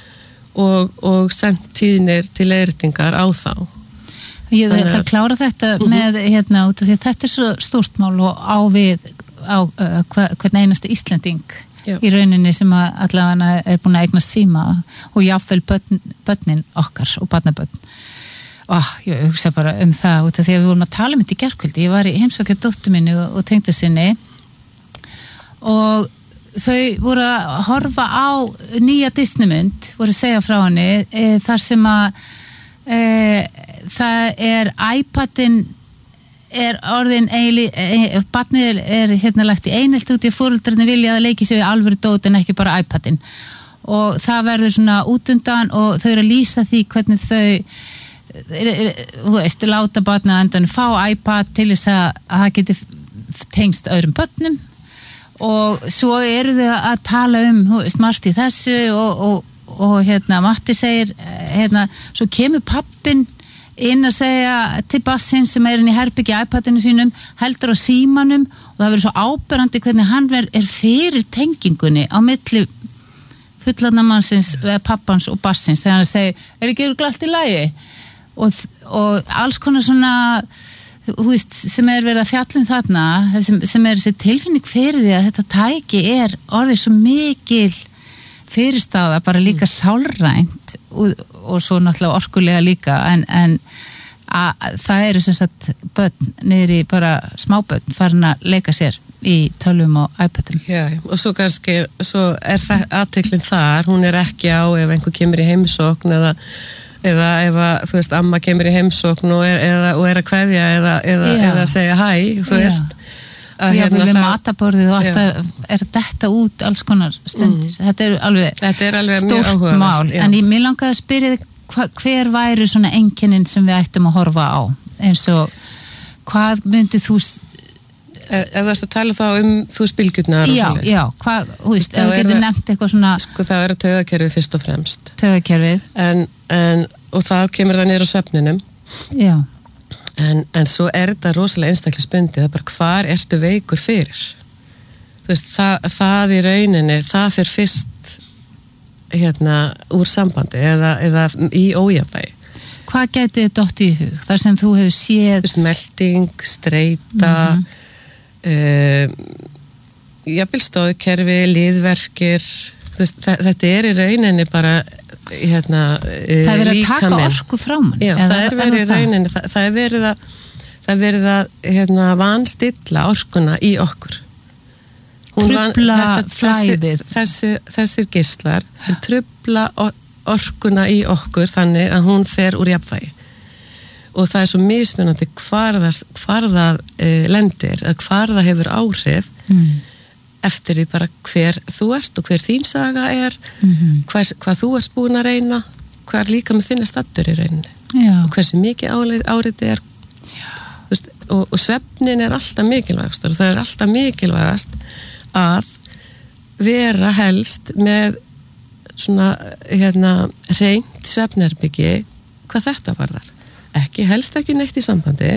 og, og sendt tíðnir til leiðréttingar á þá. Ég ætla að klára þetta uh-huh. með, hérna, út af því að þetta er svo stórt mál og á við á uh, hvern einasta Íslending Já. Í rauninni sem að allavega er búin að eignast síma og jáfnvel börn, börnin okkar og barnabörn. Og ég hugsa bara um það út af því að við vorum að tala um þetta í gærkvöldi. Ég var í heimsókja dóttur minni og, og tengda sinni og þau voru að horfa á nýja Disneymynd, voru að segja frá henni e, þar sem að e, það er iPadin er orðin eili, e, barnið er hérna lagt í einhelt út í að foreldrarnir vilja að leiki sér við alvöru dót en ekki bara iPadin og það verður svona útundan og þau eru að lýsa því hvernig þau þú veist, láta barna endan fá iPad til þess að, að það geti tengst öðrum börnum og svo eru þau að tala um þú veist, margt í þessu og, og, og hérna, Matti segir hérna, svo kemur pappin inn að segja til bassinn sem er inn í herbyggi iPadinu sínum, heldur á símanum og það verður svo áberandi hvernig hann er fyrir tengingunni á milli fullorðnamannsins, pappans og bassins þegar hann segir, er ekki allt í lagi? Og, og alls konar svona þú veist, sem er verið að fjallum þarna sem, sem er þessi tilfinning fyrir því að þetta tæki er orðið svo mikil fyrirstáða, bara líka sálrænt og, og svo náttúrulega orkulega líka en, en að, það eru sem sagt börn niður í bara smábörn farin að leika sér í tölvum og iPadum. Já, og svo kannski svo er það athygling þar, hún er ekki á ef einhver kemur í heimsókn eða eða ef að, þú veist, amma kemur í heimsókn og er, eða, og er að kveðja eða, eða, eða segja hæ, þú veist að já, hérna, við mataborðið og alltaf er þetta út alls konar stundir mm. þetta er alveg, þetta er alveg stórt mál já. En ég, mér langaði að spyrja þig hva, hver væri svona einkennin sem við ættum að horfa á eins og hvað myndið þú ef þú veist að tala þá um þú spilgjurnar já, já, hvað, þú veist, ef við getum nefnt eitthvað svona sko það er taugakerfið fyrst og fremst taugakerfið en, en, og þá kemur það niður á svefninum já En, en svo er þetta rosalega einstaklisbundið, það er bara hvar ertu veikur fyrir? Þú veist, það, það í rauninni, það fyrir fyrst hérna úr sambandi eða, eða í ójafnvægi. Hvað gæti þið dott í hug? Þar sem þú hefur séð... Þú veist, melding, streita, mm-hmm. uh, jafnvilstóðkerfi, liðverkir, þú veist, þetta er í rauninni bara... Hérna, það er verið að taka minn. Orku frá mann já, það er verið í rauninni það, það er verið að, það er verið að hérna, vanstilla orkuna í okkur trubla flæðið þessi, þessir geislar trubla orkuna í okkur þannig að hún fer úr jafnvægi og það er svo mismunandi hvar það, hvar það e, lendir, hvar það hefur áhrif mm. eftir því bara hver þú ert og hver þín saga er, Mhm. hvers, hvað þú ert búin að reyna, hvað líka með þinna stattur í rauninni Já. og hversu mikið álið, áriti er veist, og, og svefnin er alltaf mikilvægast og það er alltaf mikilvægast að vera helst með svona hérna reynt svefnherbyggi hvað þetta varðar, ekki helst ekki neitt í sambandi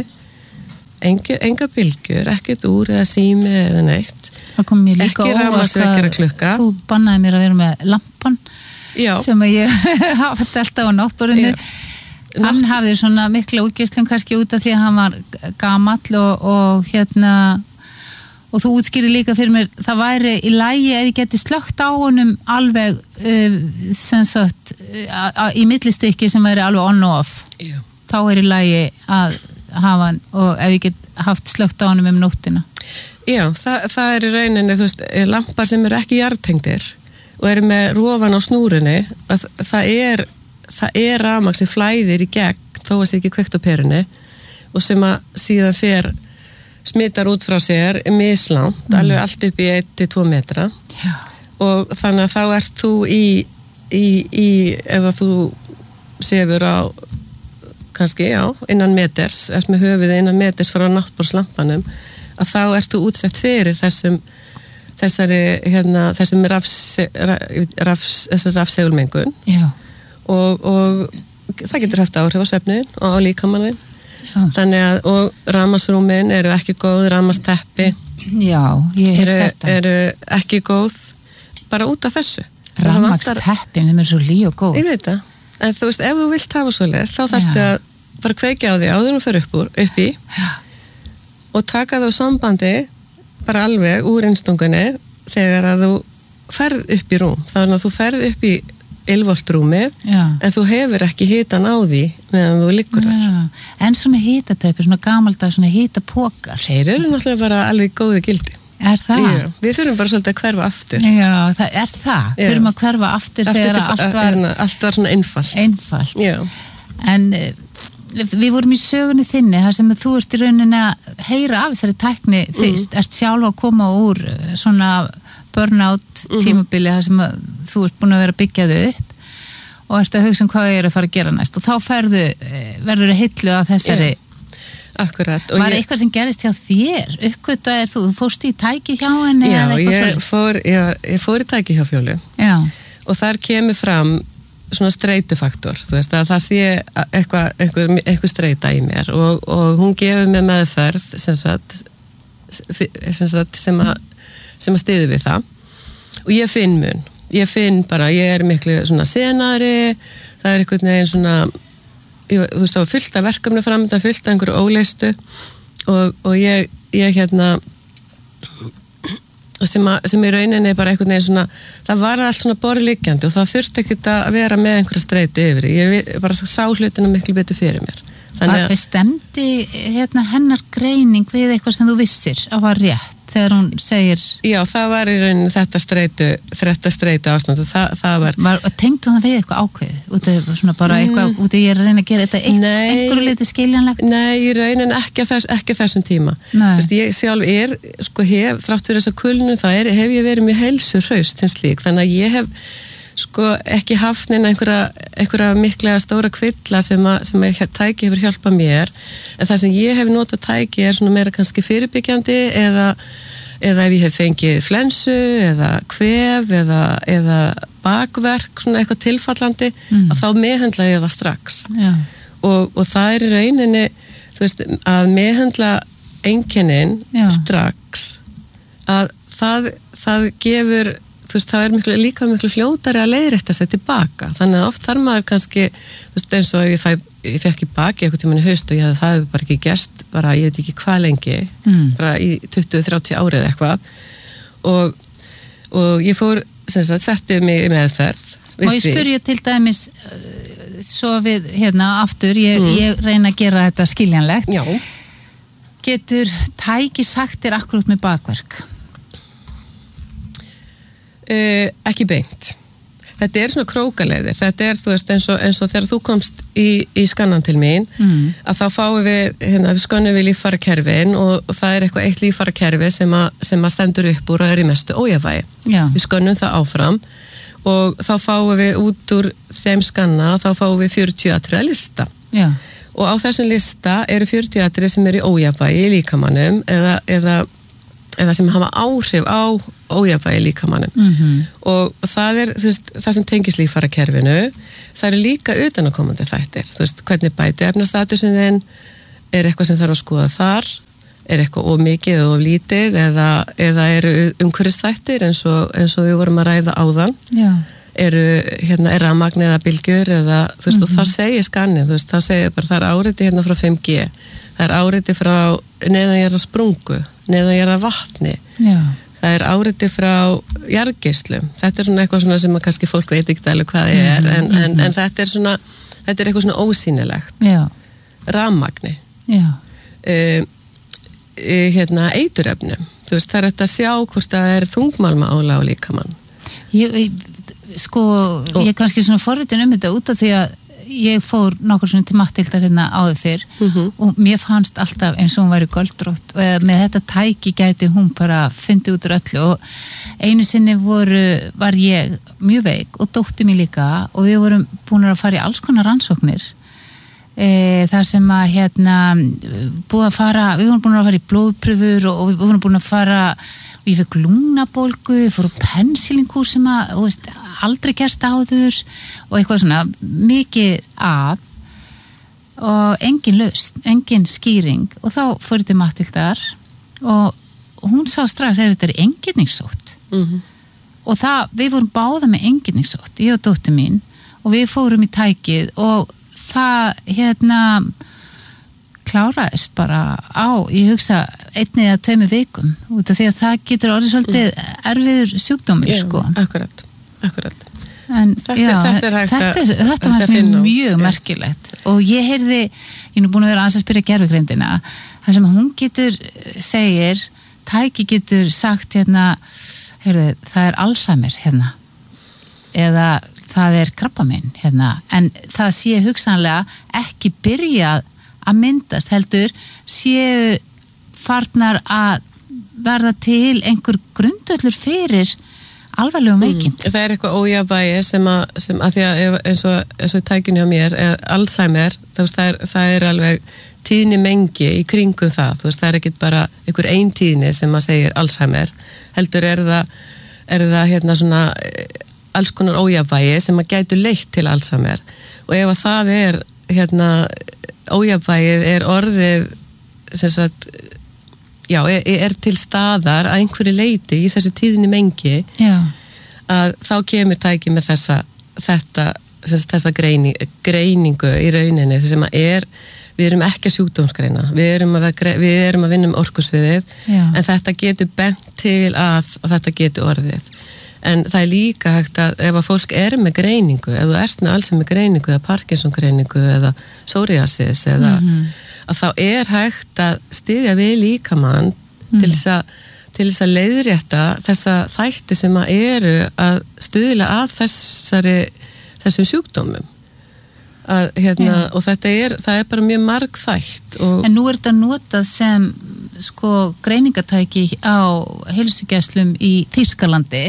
enga, enga bylgjur, ekkert úr eða sími eða neitt Það kom mér líka Ekki rafmagnsvekjara klukka. Þú bannaði mér að vera með lampan Já. sem að ég hafði alltaf á náttborðinu. Já. Hann hafði svona mikla útgeislun kannski út af því að hann var gamall og, og hérna og þú útskýrir líka fyrir mér það væri í lagi ef ég geti slögt á honum alveg uh, sem sagt uh, í millistykki sem væri alveg on og off. Já. Þá er í lagi að hafa hann og ef ég get haft slögt á honum um nóttina. Já, það, það er í rauninni, þú veist, lampar sem eru ekki jarðtengdir og eru með rofan á snúrunni, að það er, það er rafmagn sem flæðir í gegn, þó að sé ekki kveikt á perunni og sem að síðan fer smittar út frá sér mislangt, mm. alveg allt upp í eitt til tvo metra. Já. Og þannig að þá ert þú í, í, í ef að þú sefur á kannski, já, innan meters, ert með höfuðið innan meters frá náttborðslampanum, að þá ert þú útsett fyrir þessum þessari, hérna, þessum rafs, rafs, þessari rafsegulmengun og, og það getur haft áhrif á svefnin og á líkamannin þannig að, og rafmagnsrúmin eru ekki góð, rafmagsteppi Já, ég heyrst eru, þetta eru ekki góð bara út af þessu Rafmagnsteppin, þeim er svo lí og góð Ég veit það, en þú veist, ef þú vilt hafa svo leist, þá þarftu að bara kveikja á því áður og fyrir upp, úr, upp í Já. og taka þá sambandi bara alveg úr innstungunni þegar að þú ferð upp í rúm þannig að þú ferð upp í ylvolt rúmið Já. en þú hefur ekki hitan á því meðan þú liggur þar. Já. En svona hitatæpi, svona gamaldag, svona hitapokar Þeir eru náttúrulega bara alveg góði gildi. Er það? Já, við þurfum bara svolítið að hverfa aftur. Já, það er það. Já. Þurfum að hverfa aftur, aftur þegar allt var, hérna, allt var svona einfalt. Einfalt. Já. En við vorum í sögunni þinni, þar sem þú ert í rauninni að heyra af þessari tækni fyrst, mm. ert sjálf að koma úr svona burnout tímabili þar sem að þú ert búin að vera byggjað upp og ert að hugsa um hvað ég er að fara að gera næst og þá ferðu, verður að hillu að þessari Já. Akkurat. Og var ég, eitthvað sem gerist hjá þér? Uppgötaðir þú, þú fórst í tæki hjá henni já, eða eitthvað ég svoleiðis? fór, já, ég fór í tæki hjá Fjólu Já. og þar kemur fram svona streitufaktor, þú veist að það sé eitthvað, eitthvað, eitthvað streita í mér og, og hún gefur mér meðferð sem sagt sem, sagt, sem að sem að styðu við það og ég finn mun, ég finn bara ég er miklu svona senari það er einhvern veginn svona ég, þú veist það var fullt af verkefni framöndan fullt af einhverju óleistu og, og ég, ég hérna sem, að, sem í rauninni bara einhvern veginn svona það var allt svona borðliggjandi og það þurfti ekkert að vera með einhverja streyti yfir ég bara sá hlutina miklu betur fyrir mér Var bestemdi hérna, hennar greining við eitthvað sem þú vissir að var rétt þegar hún segir Já, það var í rauninni þetta streitu þetta streitu ástand og það, það var, var tengdu það við eitthvað ákveð út af svona bara eitthvað, mm. út af ég er að reyna að gera þetta ein, einhverju liti skiljanlegt Nei, í rauninni ekki, þess, ekki þessum tíma Vist, ég sjálf er, sko hef þrátt fyrir þessa kulnu, það er, hef ég verið mjög heilsur hraust sem slík, þannig að ég hef sko ekki haft neina einhverja, einhverja miklega stóra kvilla sem að, sem að tæki hefur hjálpað mér en það sem ég hef notað tæki er svona meira kannski fyrirbyggjandi eða, eða ef ég hef fengið flensu eða kvef eða, eða bakverk svona eitthvað tilfallandi mm. að þá meðhendla ég það strax og, og það er í rauninni þú veist að meðhendla einkennin Já. strax að það, það gefur þú veist, það er miklu, líka miklu fljótari að leiðrétta sig tilbaka, þannig að oft þarf maður kannski, þú veist, eins og ef ég, fæ, ég fekk í baki eitthvað tímann í haust og ég hafði það bara ekki gerst, bara ég veit ekki hvað lengi mm. bara í tuttugu til þrjátíu árið eitthvað og, og ég fór, sem sagt, setti mig í meðferð og ég spurja til dæmis svo við, hérna, aftur ég, mm. ég reyna að gera þetta skiljanlegt Já. Getur tæki sagt þér akkurat með bakverk? Uh, ekki beint þetta er svona krókaleiðir, þetta er, þú veist, eins og, eins og þegar þú komst í, í skannan til mín, mm. að þá fáum við, hérna, við skannum við líffærakerfin og, og það er eitthvað eitt líffærakerfi sem að, sem að stendur upp úr og er í mestu ójafvægi. Já. Við skannum það áfram og þá fáum við út úr þeim skanna, þá fáum við fjörutíu atriða lista. Já. Og á þessum lista eru fjörutíu atriði sem eru í ójafvægi í líkamannum eða, eða, eða sem hafa áhrif á ójafvægi í líkamannum. Mm-hmm. Og það er, þú veist, það sem tengist líffærakerfinu, það eru líka utanakomandi þættir. Þú veist, hvernig bæti efnastatusin þinn, er eitthvað sem þarf að skoða þar, er eitthvað of mikið eða of lítið eða, eða eru umhverfisþættir eins og, eins og við vorum að ræða áðan. Já. eru, hérna, er rafmagn eða bylgjur eða, þú veist, mm-hmm. og þá segir skannið, þú veist, þá segir bara, það er áreiti hérna frá fimm G, það er áreiti frá neðanjarða sprungu, neðanjarða vatni, já. Það er áreiti frá jarðgeislum, þetta er svona eitthvað svona sem að kannski fólk veit ekki alveg hvað það er, en, mm-hmm. en, en þetta er svona, þetta er eitthvað svona ósýnilegt, já. Rafmagni, já. Uh, uh, hérna, eiturefnum, þú veist, það er þetta að sjá hvort það er þungmálma álag á líkamann. Ég, ég sko, og, ég er kannski svona forritin um þetta út af því að ég fór nokkur svona til Matthildar hérna áður fyrr mm-hmm. og mér fannst alltaf eins og hún væri göldrótt og með þetta tæki gæti hún bara fyndi út úr öllu og einu sinni voru, var ég mjög veik og dótti mér líka og við vorum búin að fara í alls konar rannsóknir e, þar sem að hérna búið að fara, við vorum búin að fara í blóðpröfur og, og við vorum búin að fara og ég fekk lungnabólgu, ég fór á pensilingúr sem að, þú veist, aldrei gerst áður og eitthvað svona mikið að og engin lausn, engin skýring og þá fór þetta Matthildar og, og hún sá strax að þetta er enginningssótt mm-hmm. og það, við vorum báða með enginningssótt, ég og dóttir mín og við fórum í tækið og það, hérna kláraðist bara á, ég hugsa einni eða tveimur vikum út af því að það getur orðið svolítið mm. erfiður sjúkdómur, já, sko. Akkurat, akkurat. En, þetta, já, þetta er hægt þetta, að þetta fannst mér mjög merkilegt og ég heyrði, ég er nú búin að vera aðeins að spyrja gervigreindina, þar sem hún getur segir, tæki getur sagt hérna, heyrðu, það er Alzheimer hérna eða það er krabbamein hérna, en það sé hugsanlega ekki byrjað að myndast heldur séu farnar að verða til einhver grundvöllur fyrir alvarlegum veikind. Mm. Það er eitthvað ójafnvægi sem að, sem að því að eins og, eins og tækinu hjá mér, Alzheimer, það er, það er alveg tíðni mengi í kringum það, þú veist, það er ekkit bara einhver ein tíðni sem að segir Alzheimer, heldur er það, er það hérna svona alls konar ójafnvægi sem að gætu leitt til Alzheimer og ef að það er hérna ójafnvægið er orðið sem sagt já, er, er til staðar að einhverju leiti í þessu tíðinni mengi já. Að þá kemur tæki með þessa þetta, sagt, þessa greining, greiningu í rauninni sem að er, við erum ekki að sjúkdómsgreina við erum að, við erum að vinna um orkusviðið já. En þetta getur bent til að, að þetta getur orðið en það er líka hægt að ef að fólk er með greiningu, ef þú ert með alls með greiningu eða Parkinson greiningu eða psoriasis eða mm-hmm. að þá er hægt að styðja við líkamann mm. til þess að til þess að leiðrétta þessa þætti sem að eru að stuðla að þessari þessum sjúkdómum að, hérna, yeah. og þetta er, það er bara mjög margþætt og... En nú er þetta notað sem sko greiningatæki á heilsugæslum í Þýskalandi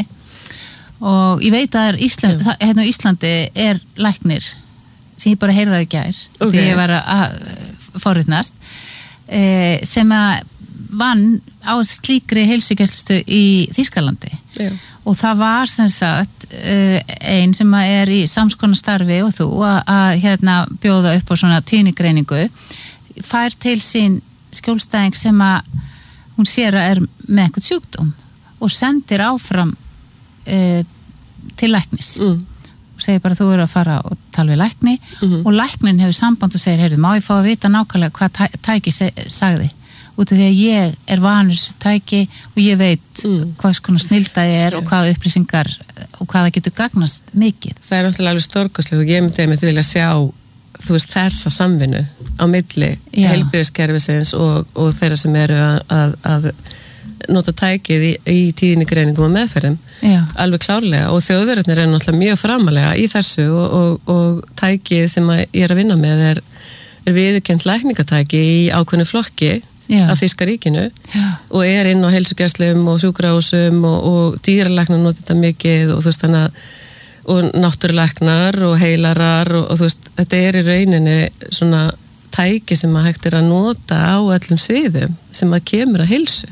og ég veit að Ísland, það, hérna á Íslandi er læknir sem ég bara heyrði í gær okay. þegar ég var að forritnast e, sem að vann á slíkri heilsugæslustu í Þýskalandi Já. Og það var sem sagt einn sem er í samskonar starfi og þú að, að hérna bjóða upp á svona tíðnigreiningu fær til sín skjólstæðing sem að hún sér að er með einhvern sjúkdóm og sendir áfram e, til læknis mm. og segir bara þú eru að fara og tala við lækni mm-hmm. og læknin hefur samband og segir, heyrðu, má ég fá að vita nákvæmlega hvað tæ- tæki seg- sagði út af því að ég er vanur þessu tæki og ég veit mm. hvað svona snilda ég er yeah. og hvaða upplýsingar og hvaða getur gagnast mikið. Það er náttúrulega alveg stórkostlegt og ég myndi að vilja sjá þú veist þessa samvinnu á milli heilbrigðiskerfisins og, og þeirra sem eru að, að, nota tækið í, í tíðnigreiningum og meðferðum Já. alveg klárlega og þjóðverðarnir er náttúrulega mjög framalega í þessu og, og, og tækið sem ég er að vinna með er, er viðurkennt lækningatæki í ákveðnu flokki Já. Af Þýska ríkinu Já. Og er inn á heilsugæslum og sjúkrahúsum og, og dýralæknar nota þetta mikið og þú veist þannig að og náttúrulæknar og heilarar og, og þú veist, þetta er í rauninni svona tæki sem að hægt er að nota á öllum sviðum sem að kemur að heilsu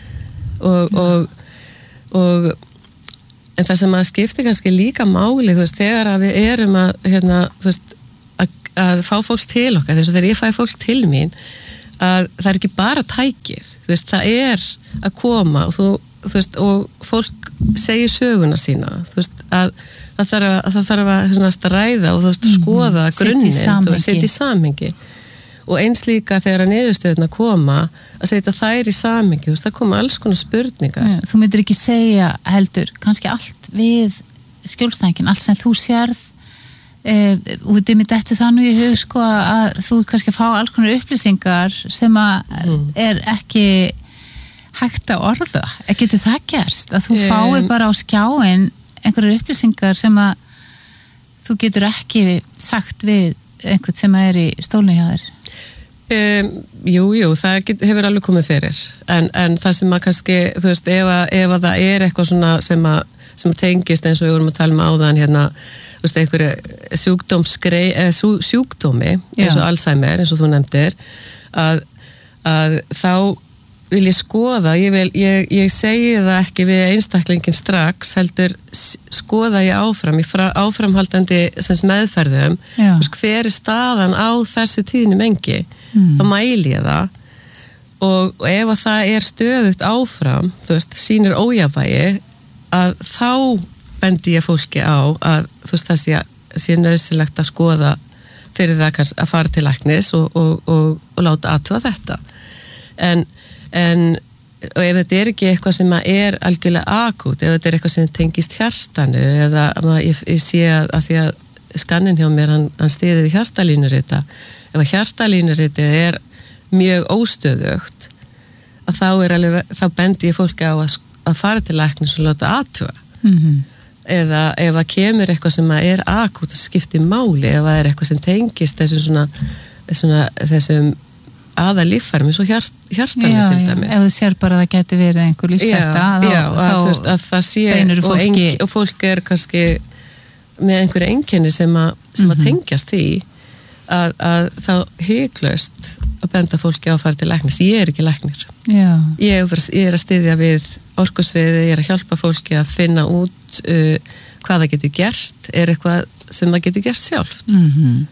og, og, og en það sem að skipti kannski líka máli, þú veist, þegar að við erum að, hérna, þú veist, að, að fá fólk til okkar, þess að þegar ég fæ fólk til mín, að það er ekki bara tækið, þú veist, það er að koma og þú, þú veist, og fólk segir söguna sína, þú veist, að það þarf að, það þarf að, svona, að ræða og þú veist, skoða mm, grunninn, setja í samhengi og eins líka þegar að niðurstöðuna koma að setja þær í samhengi, þú veist, það koma alls konar spurningar. Ja, þú myndir ekki segja heldur, kannski allt við skjólstæðingin, allt sem þú sérð eh, og þetta er mitt eftir það nú í hug sko að þú kannski fá alls konar upplýsingar sem að mm. er ekki hægt að orða, getur það gerst að þú um, fái bara á skjáin einhverjar upplýsingar sem að þú getur ekki sagt við einhvern sem er í stólinu hjá þér? Um, jú, jú, það get, hefur alveg komið fyrir en, en það sem að kannski, þú veist, ef að, ef að það er eitthvað svona sem að, sem að tengist eins og við vorum að tala um áðan hérna, þú veist, einhverju sjúkdómsgrei, eða sjúkdómi eins og Alzheimer, eins og þú nefndir að, að þá vil ég skoða, ég, vil, ég, ég segi það ekki við einstaklingin strax, heldur skoða ég áfram, í fra, áframhaldandi sem meðferðum, veist, hver er staðan á þessu tíðni mengi, mm. þá mæli ég það og, og ef að það er stöðugt áfram, þú veist, sýnir ójafvægi, að þá bendi ég fólki á að þú veist, það sé, sé nauðsynlegt að skoða fyrir það að fara til læknis og, og, og, og láta athuga þetta. En en og ef þetta er ekki eitthvað sem er algjörlega akút, ef þetta er eitthvað sem tengist hjartanu eða ég, ég sé að, að því að skannin hjá mér hann, hann stiði við hjartalínurita ef að hjartalínurita er mjög óstöðugt að þá er alveg, þá bendi ég fólki á að, að fara til læknis og láta athuga mm-hmm. eða ef að kemur eitthvað sem er akút og skiptir máli, ef að er eitthvað sem tengist þessum svona, svona þessum aða líffærum eins og hjart, hjartanum til dæmis. Já, ef þú sér bara að það geti verið einhver lífsætta, þá, já, að, þá veist, að það sé beinur fólki... og, engi, og fólk er kannski með einhverju einkenni sem, a, sem mm-hmm. að tengjast því að, að þá hyklaust að benda fólki á að fara til læknis. Ég er ekki læknir. Já. Ég er, ég er að styðja við orkusviði, ég er að hjálpa fólki að finna út uh, hvað það getur gert, er eitthvað sem það getur gert sjálft. Mhm.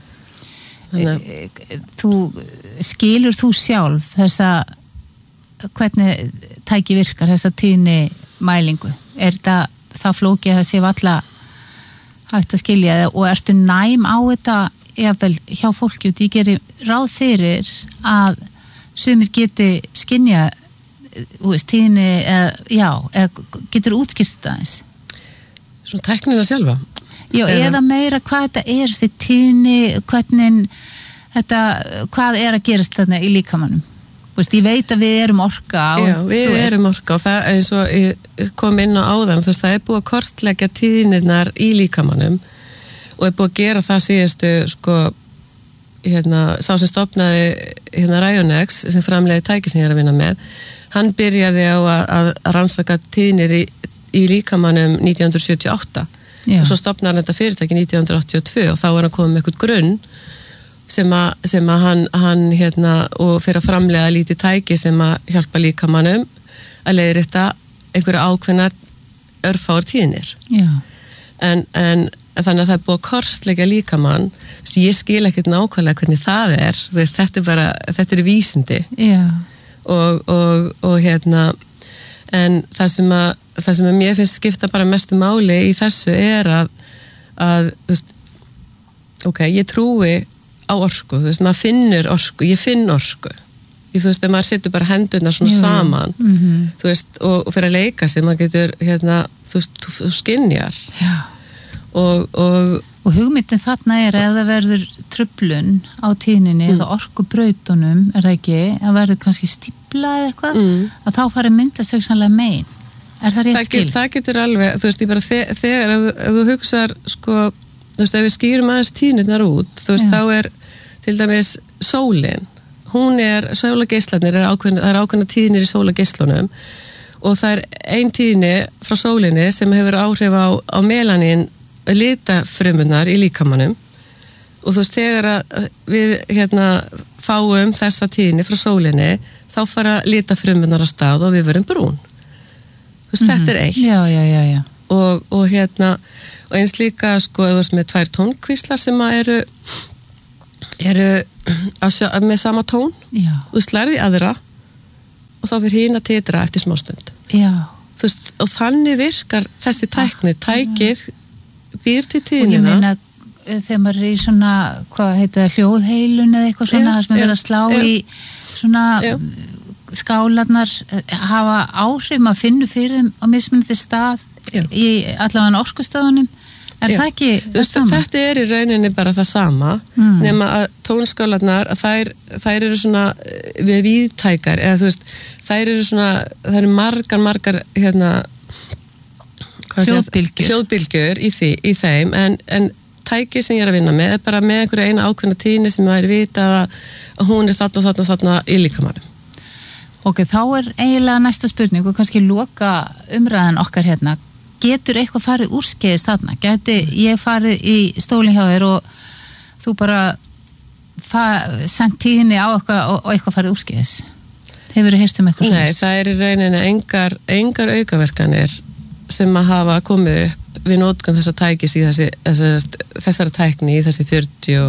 Þú skilur þú sjálf þess að hvernig tæki virkar þess að tíðni mælingu, er það þá flókið að það sé valla hægt að skilja og ertu næm á þetta jafnvel hjá fólki og því gerir ráð fyrir að sumir geti skynja tíðni eða, já, eða getur útskýrt þetta eins Svona tæknina sjálfa Já, eða meira hvað þetta er þessi tíðni, hvernig þetta, hvað er að gerast þarna í líkamannum. Þú veist, ég veit að við erum orka og, Já, við erum orka og það eins og ég kom inn á áðan, þú veist, það er búið að kortleggja tíðnirnar í líkamannum og er búið að gera það síðustu sko, hérna, sá sem stofnaði hérna Rionex sem framleiði tæki sem ég er að vinna með, hann byrjaði á að, að rannsaka tíðnir í, í líkamannum nítján hundruð sjötíu og átta Já. Og svo stofnar hann þetta fyrirtæki nítján hundruð áttatíu og tvö og þá var hann komið með eitthvað grunn sem að, sem að hann, hann hérna, og fyrir að framlega lítið tæki sem að hjálpa líkamannum að leiðrétta einhverja ákveðnar örfár tíðnir en, en þannig að það er búið að kortleggja líkamann ég skil ekkert nákvæmlega hvernig það er veist, þetta er bara, þetta er vísindi og, og, og hérna en það sem að það sem að mér finnst skipta bara mestu máli í þessu er að, að þú veist, ok, ég trúi á orku, þú veist, maður finnur orku, ég finn orku, ég, þú veist, ef maður setur bara hendurna svona Jú. saman, mm-hmm. þú veist, og, og fyrir að leika sig, maður getur, hérna, þú veist, þú, þú skynjar og, og, Og hugmyndin þarna er að það verður truflun á tíðninni mm. eða orkubrautunum, er það ekki, að verður kannski stífla eða eitthvað, mm. að þá fari myndast hugsanlega megin. Er það rétt skil? Get, það getur alveg, þú veist, ég bara þe þegar ef, ef þú hugsar, sko, þú veist, ef við skýrum aðeins tíðnirnar út, þú veist, Já. Þá er til dæmis sólin, hún er, sólageislarnir, er ákveðna, það er ákveðna tíðnir í sólageislunum og það er ein tíðni frá sólinni sem hefur áhrif á, á melanín litafrumunar í líkamanum og þú veist, þegar að við hérna fáum þessa tíðni frá sólinni, þá fara litafrumunar á stað og við verum brún. Þú veist, mm-hmm. þetta er eitt. Já, já, já, já. Og, og hérna, og eins líka, sko, þú veist, með tvær tónkvíslar sem að eru, eru sjá, með sama tón. Já. Þú veist, lærði aðra og þá fyrir hina titra eftir smástund. Já. Þú veist, og þannig virkar þessi tækni, tækið býr til tíðnina. Og ég meina, þegar maður er í svona, hvað heita það, hljóðheilun eða eitthvað svona, þar sem maður er að slá já. Í svona já. Skálarnar hafa áhrif, maður finnur fyrir þeim á mismunandi stað já. Í allavega orkustöðunum. Er já. Það ekki það veist, sama? Þetta er í rauninni bara það sama, mm. nema að tónskálarnar, að þær, þær eru svona við víðtækar, eða þú veist, þær eru svona, þær eru margar, margar, hérna, hljóðbylgjur. hljóðbylgjur í, því, í þeim en, en tæki sem ég er að vinna með er bara með einhverja eina ákveðna tíðni sem það er vitað að, að hún er þarna og þarna og þarna í líkamannum. Ok, þá er eiginlega næsta spurning og kannski loka umræðan okkar hérna. Getur eitthvað farið úrskeiðis þarna? Geti ég farið í stólinn hjá þér og þú bara sendt tíðinni á eitthvað og, og eitthvað farið úrskeiðis? Hefur þið heyrt um eitthvað svona? Nei, það er í rauninni engar, engar aukaverkanir sem að hafa komið upp við notkun þessa tækis í þessi, þessi þessara tækni í þessi fjörutíu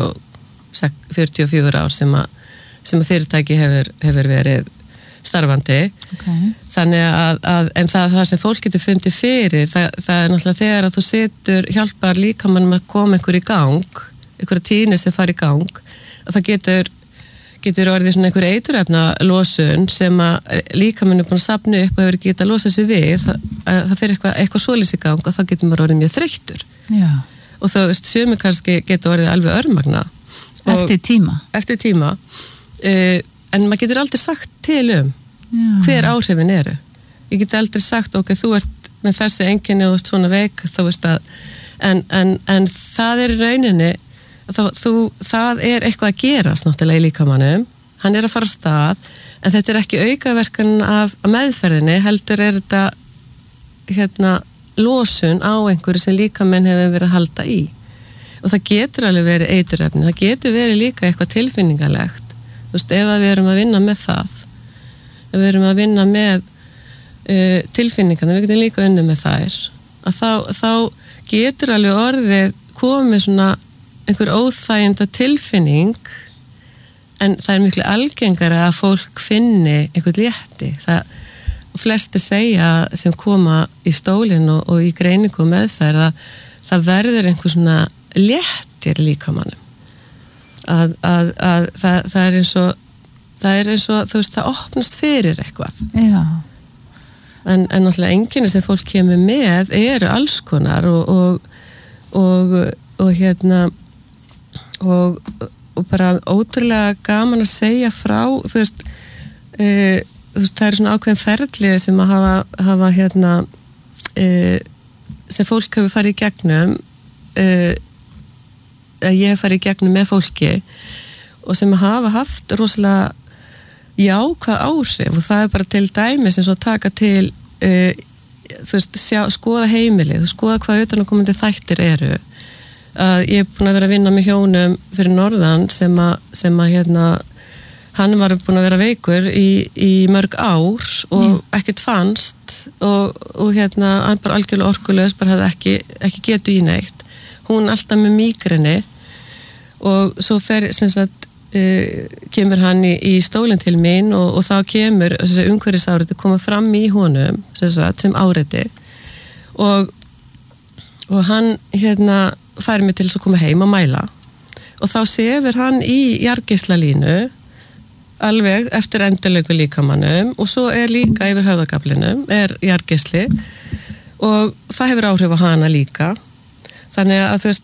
og fjögur ár sem að, sem að fyrirtæki hefur, hefur verið starfandi. Okay. Þannig að, að en það, það sem fólk getur fundið fyrir, það, það er náttúrulega þegar að þú setur, hjálpar líkamannum að koma einhver í gang, einhverja tíðni sem fara í gang, að það getur getur orðið svona einhver eiturefna losun sem að líkaminn er búin að safna upp og hefur getað að losa sig við það, það fyrir eitthvað, eitthvað svoleiðis í gang og þá getur maður orðið mjög þreyttur. Já. Og þá veist, sumi kannski getur orðið alveg örmagna eftir tíma eftir tíma uh, en maður getur aldrei sagt til um Já. Hver áhrifin eru. Ég get aldrei sagt ok, þú ert með þessi einkenni og svona veik þá veist að en, en, en það er í rauninni Þá, þú, það er eitthvað að gerast náttúrulega í líkamannum, hann er að fara af stað en þetta er ekki aukaverkan af meðferðinni, heldur er þetta hérna losun á einhverju sem líkaminn hefur verið að halda í og það getur alveg verið eiturefni, það getur verið líka eitthvað tilfinningalegt, þú veist, ef við erum að vinna með það ef við erum að vinna með uh, tilfinningarna, við getum líka unni með þær að þá, þá getur alveg orðið komið svona einhver óþæginda tilfinning en það er miklu algengara að fólk finni einhvern létti. Það, og flestir segja sem koma í stólinn og, og í greiningu meðferð að það verður einhver svona léttir líkamannum. Að, að, að það, það er eins og það er eins og, þú veist, það opnast fyrir eitthvað. Já. En, en náttúrulega einkenni sem fólk kemur með eru alls konar og, og, og, og hérna og, og bara ótrúlega gaman að segja frá þú veist, e, þú veist það er svona ákveðin ferli sem að hafa, hafa hérna e, sem fólk hefur farið í gegnum e, að ég hef farið í gegnum með fólki og sem hafa haft rosalega jákvæð áhrif og það er bara til dæmis eins og taka til e, þú veist, sjá, skoða heimilið, skoða hvað utanaðkomandi þættir eru. Uh, ég er búin að vera að vinna með hjónum fyrir norðan sem að, sem að hérna, hann var búin að vera veikur í, í mörg ár og mm. ekkert fannst og, og hérna, hann bara algjörlega orkulegs, bara hafði ekki, ekki getu í neitt. Hún alltaf með mígreni og svo fer, sem sagt, uh, kemur hann í, í stólinn til mín og, og þá kemur þessi umhverfisáriti koma fram í honum sem, sagt, sem áriti og, og hann hérna færi mig til þess að koma heim og mæla og þá sefur hann í jarðgeislalínu alveg eftir endurlegu líkamannum og svo er líka yfir höfðagaflinum er jarðgeisli og það hefur áhrif á hana líka þannig að þú veist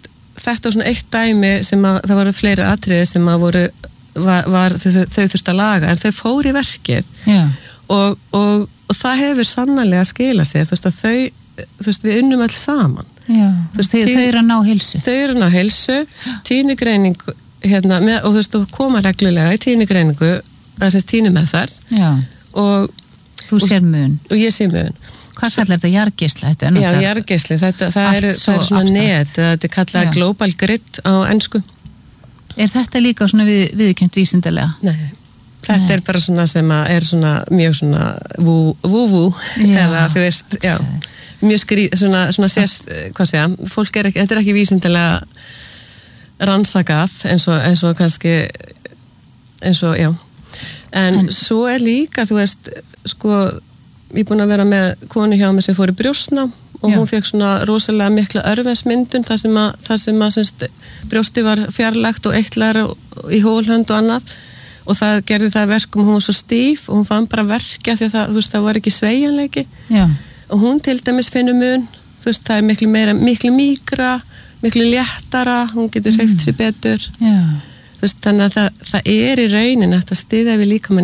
þetta var svona eitt dæmi sem að það voru fleiri atriði sem að voru var, var, þau, þau þurftu að laga en þau fóru í verkið og, og, og það hefur sannarlega skilað sér, þú veist að þau þú veist við unnum alls saman Já, þú veist, þau, þau eru að ná heilsu þau eru að ná heilsu, tíðnigreining hérna, með, og þú veist, þú koma reglulega í tíðnigreiningu, það sem tíðnimeðferð og þú sér mun og ég sé mun Hvað kallar þetta jarðgeisla? Þetta Já, jarðgeisli, þetta það er, það er svona net, þetta er kallað global grid á ensku. Er þetta líka svona við, viðurkennt vísindalega? Nei, þetta Nei. er bara svona sem að er svona mjög svona vú-vú eða þú veist, já, mjög skrýð, svona, svona sést, hvað segja, fólk er ekki, þetta er ekki vísindalega rannsakað eins og, eins og kannski, eins og, já. En, en svo er líka, þú veist, sko, ég er búin að vera með konu hjá mig sem fór í brjóstnám og Já. hún fekk svona rosalega mikla örvensmyndun þar sem að, þar sem að semst, brjósti var fjarlægt og eitlar í hólhönd og annað og það gerði það verkum, hún var svo stíf og hún fann bara verkja því að það, þú veist, það var ekki sveigjanleiki Já. og hún til dæmis finnur mun, þú veist, það er miklu meira, miklu mýkra, miklu léttara, hún getur hreyft sér betur. Já. Þú veist, þannig að það, það er í raunin að styðja við líkamann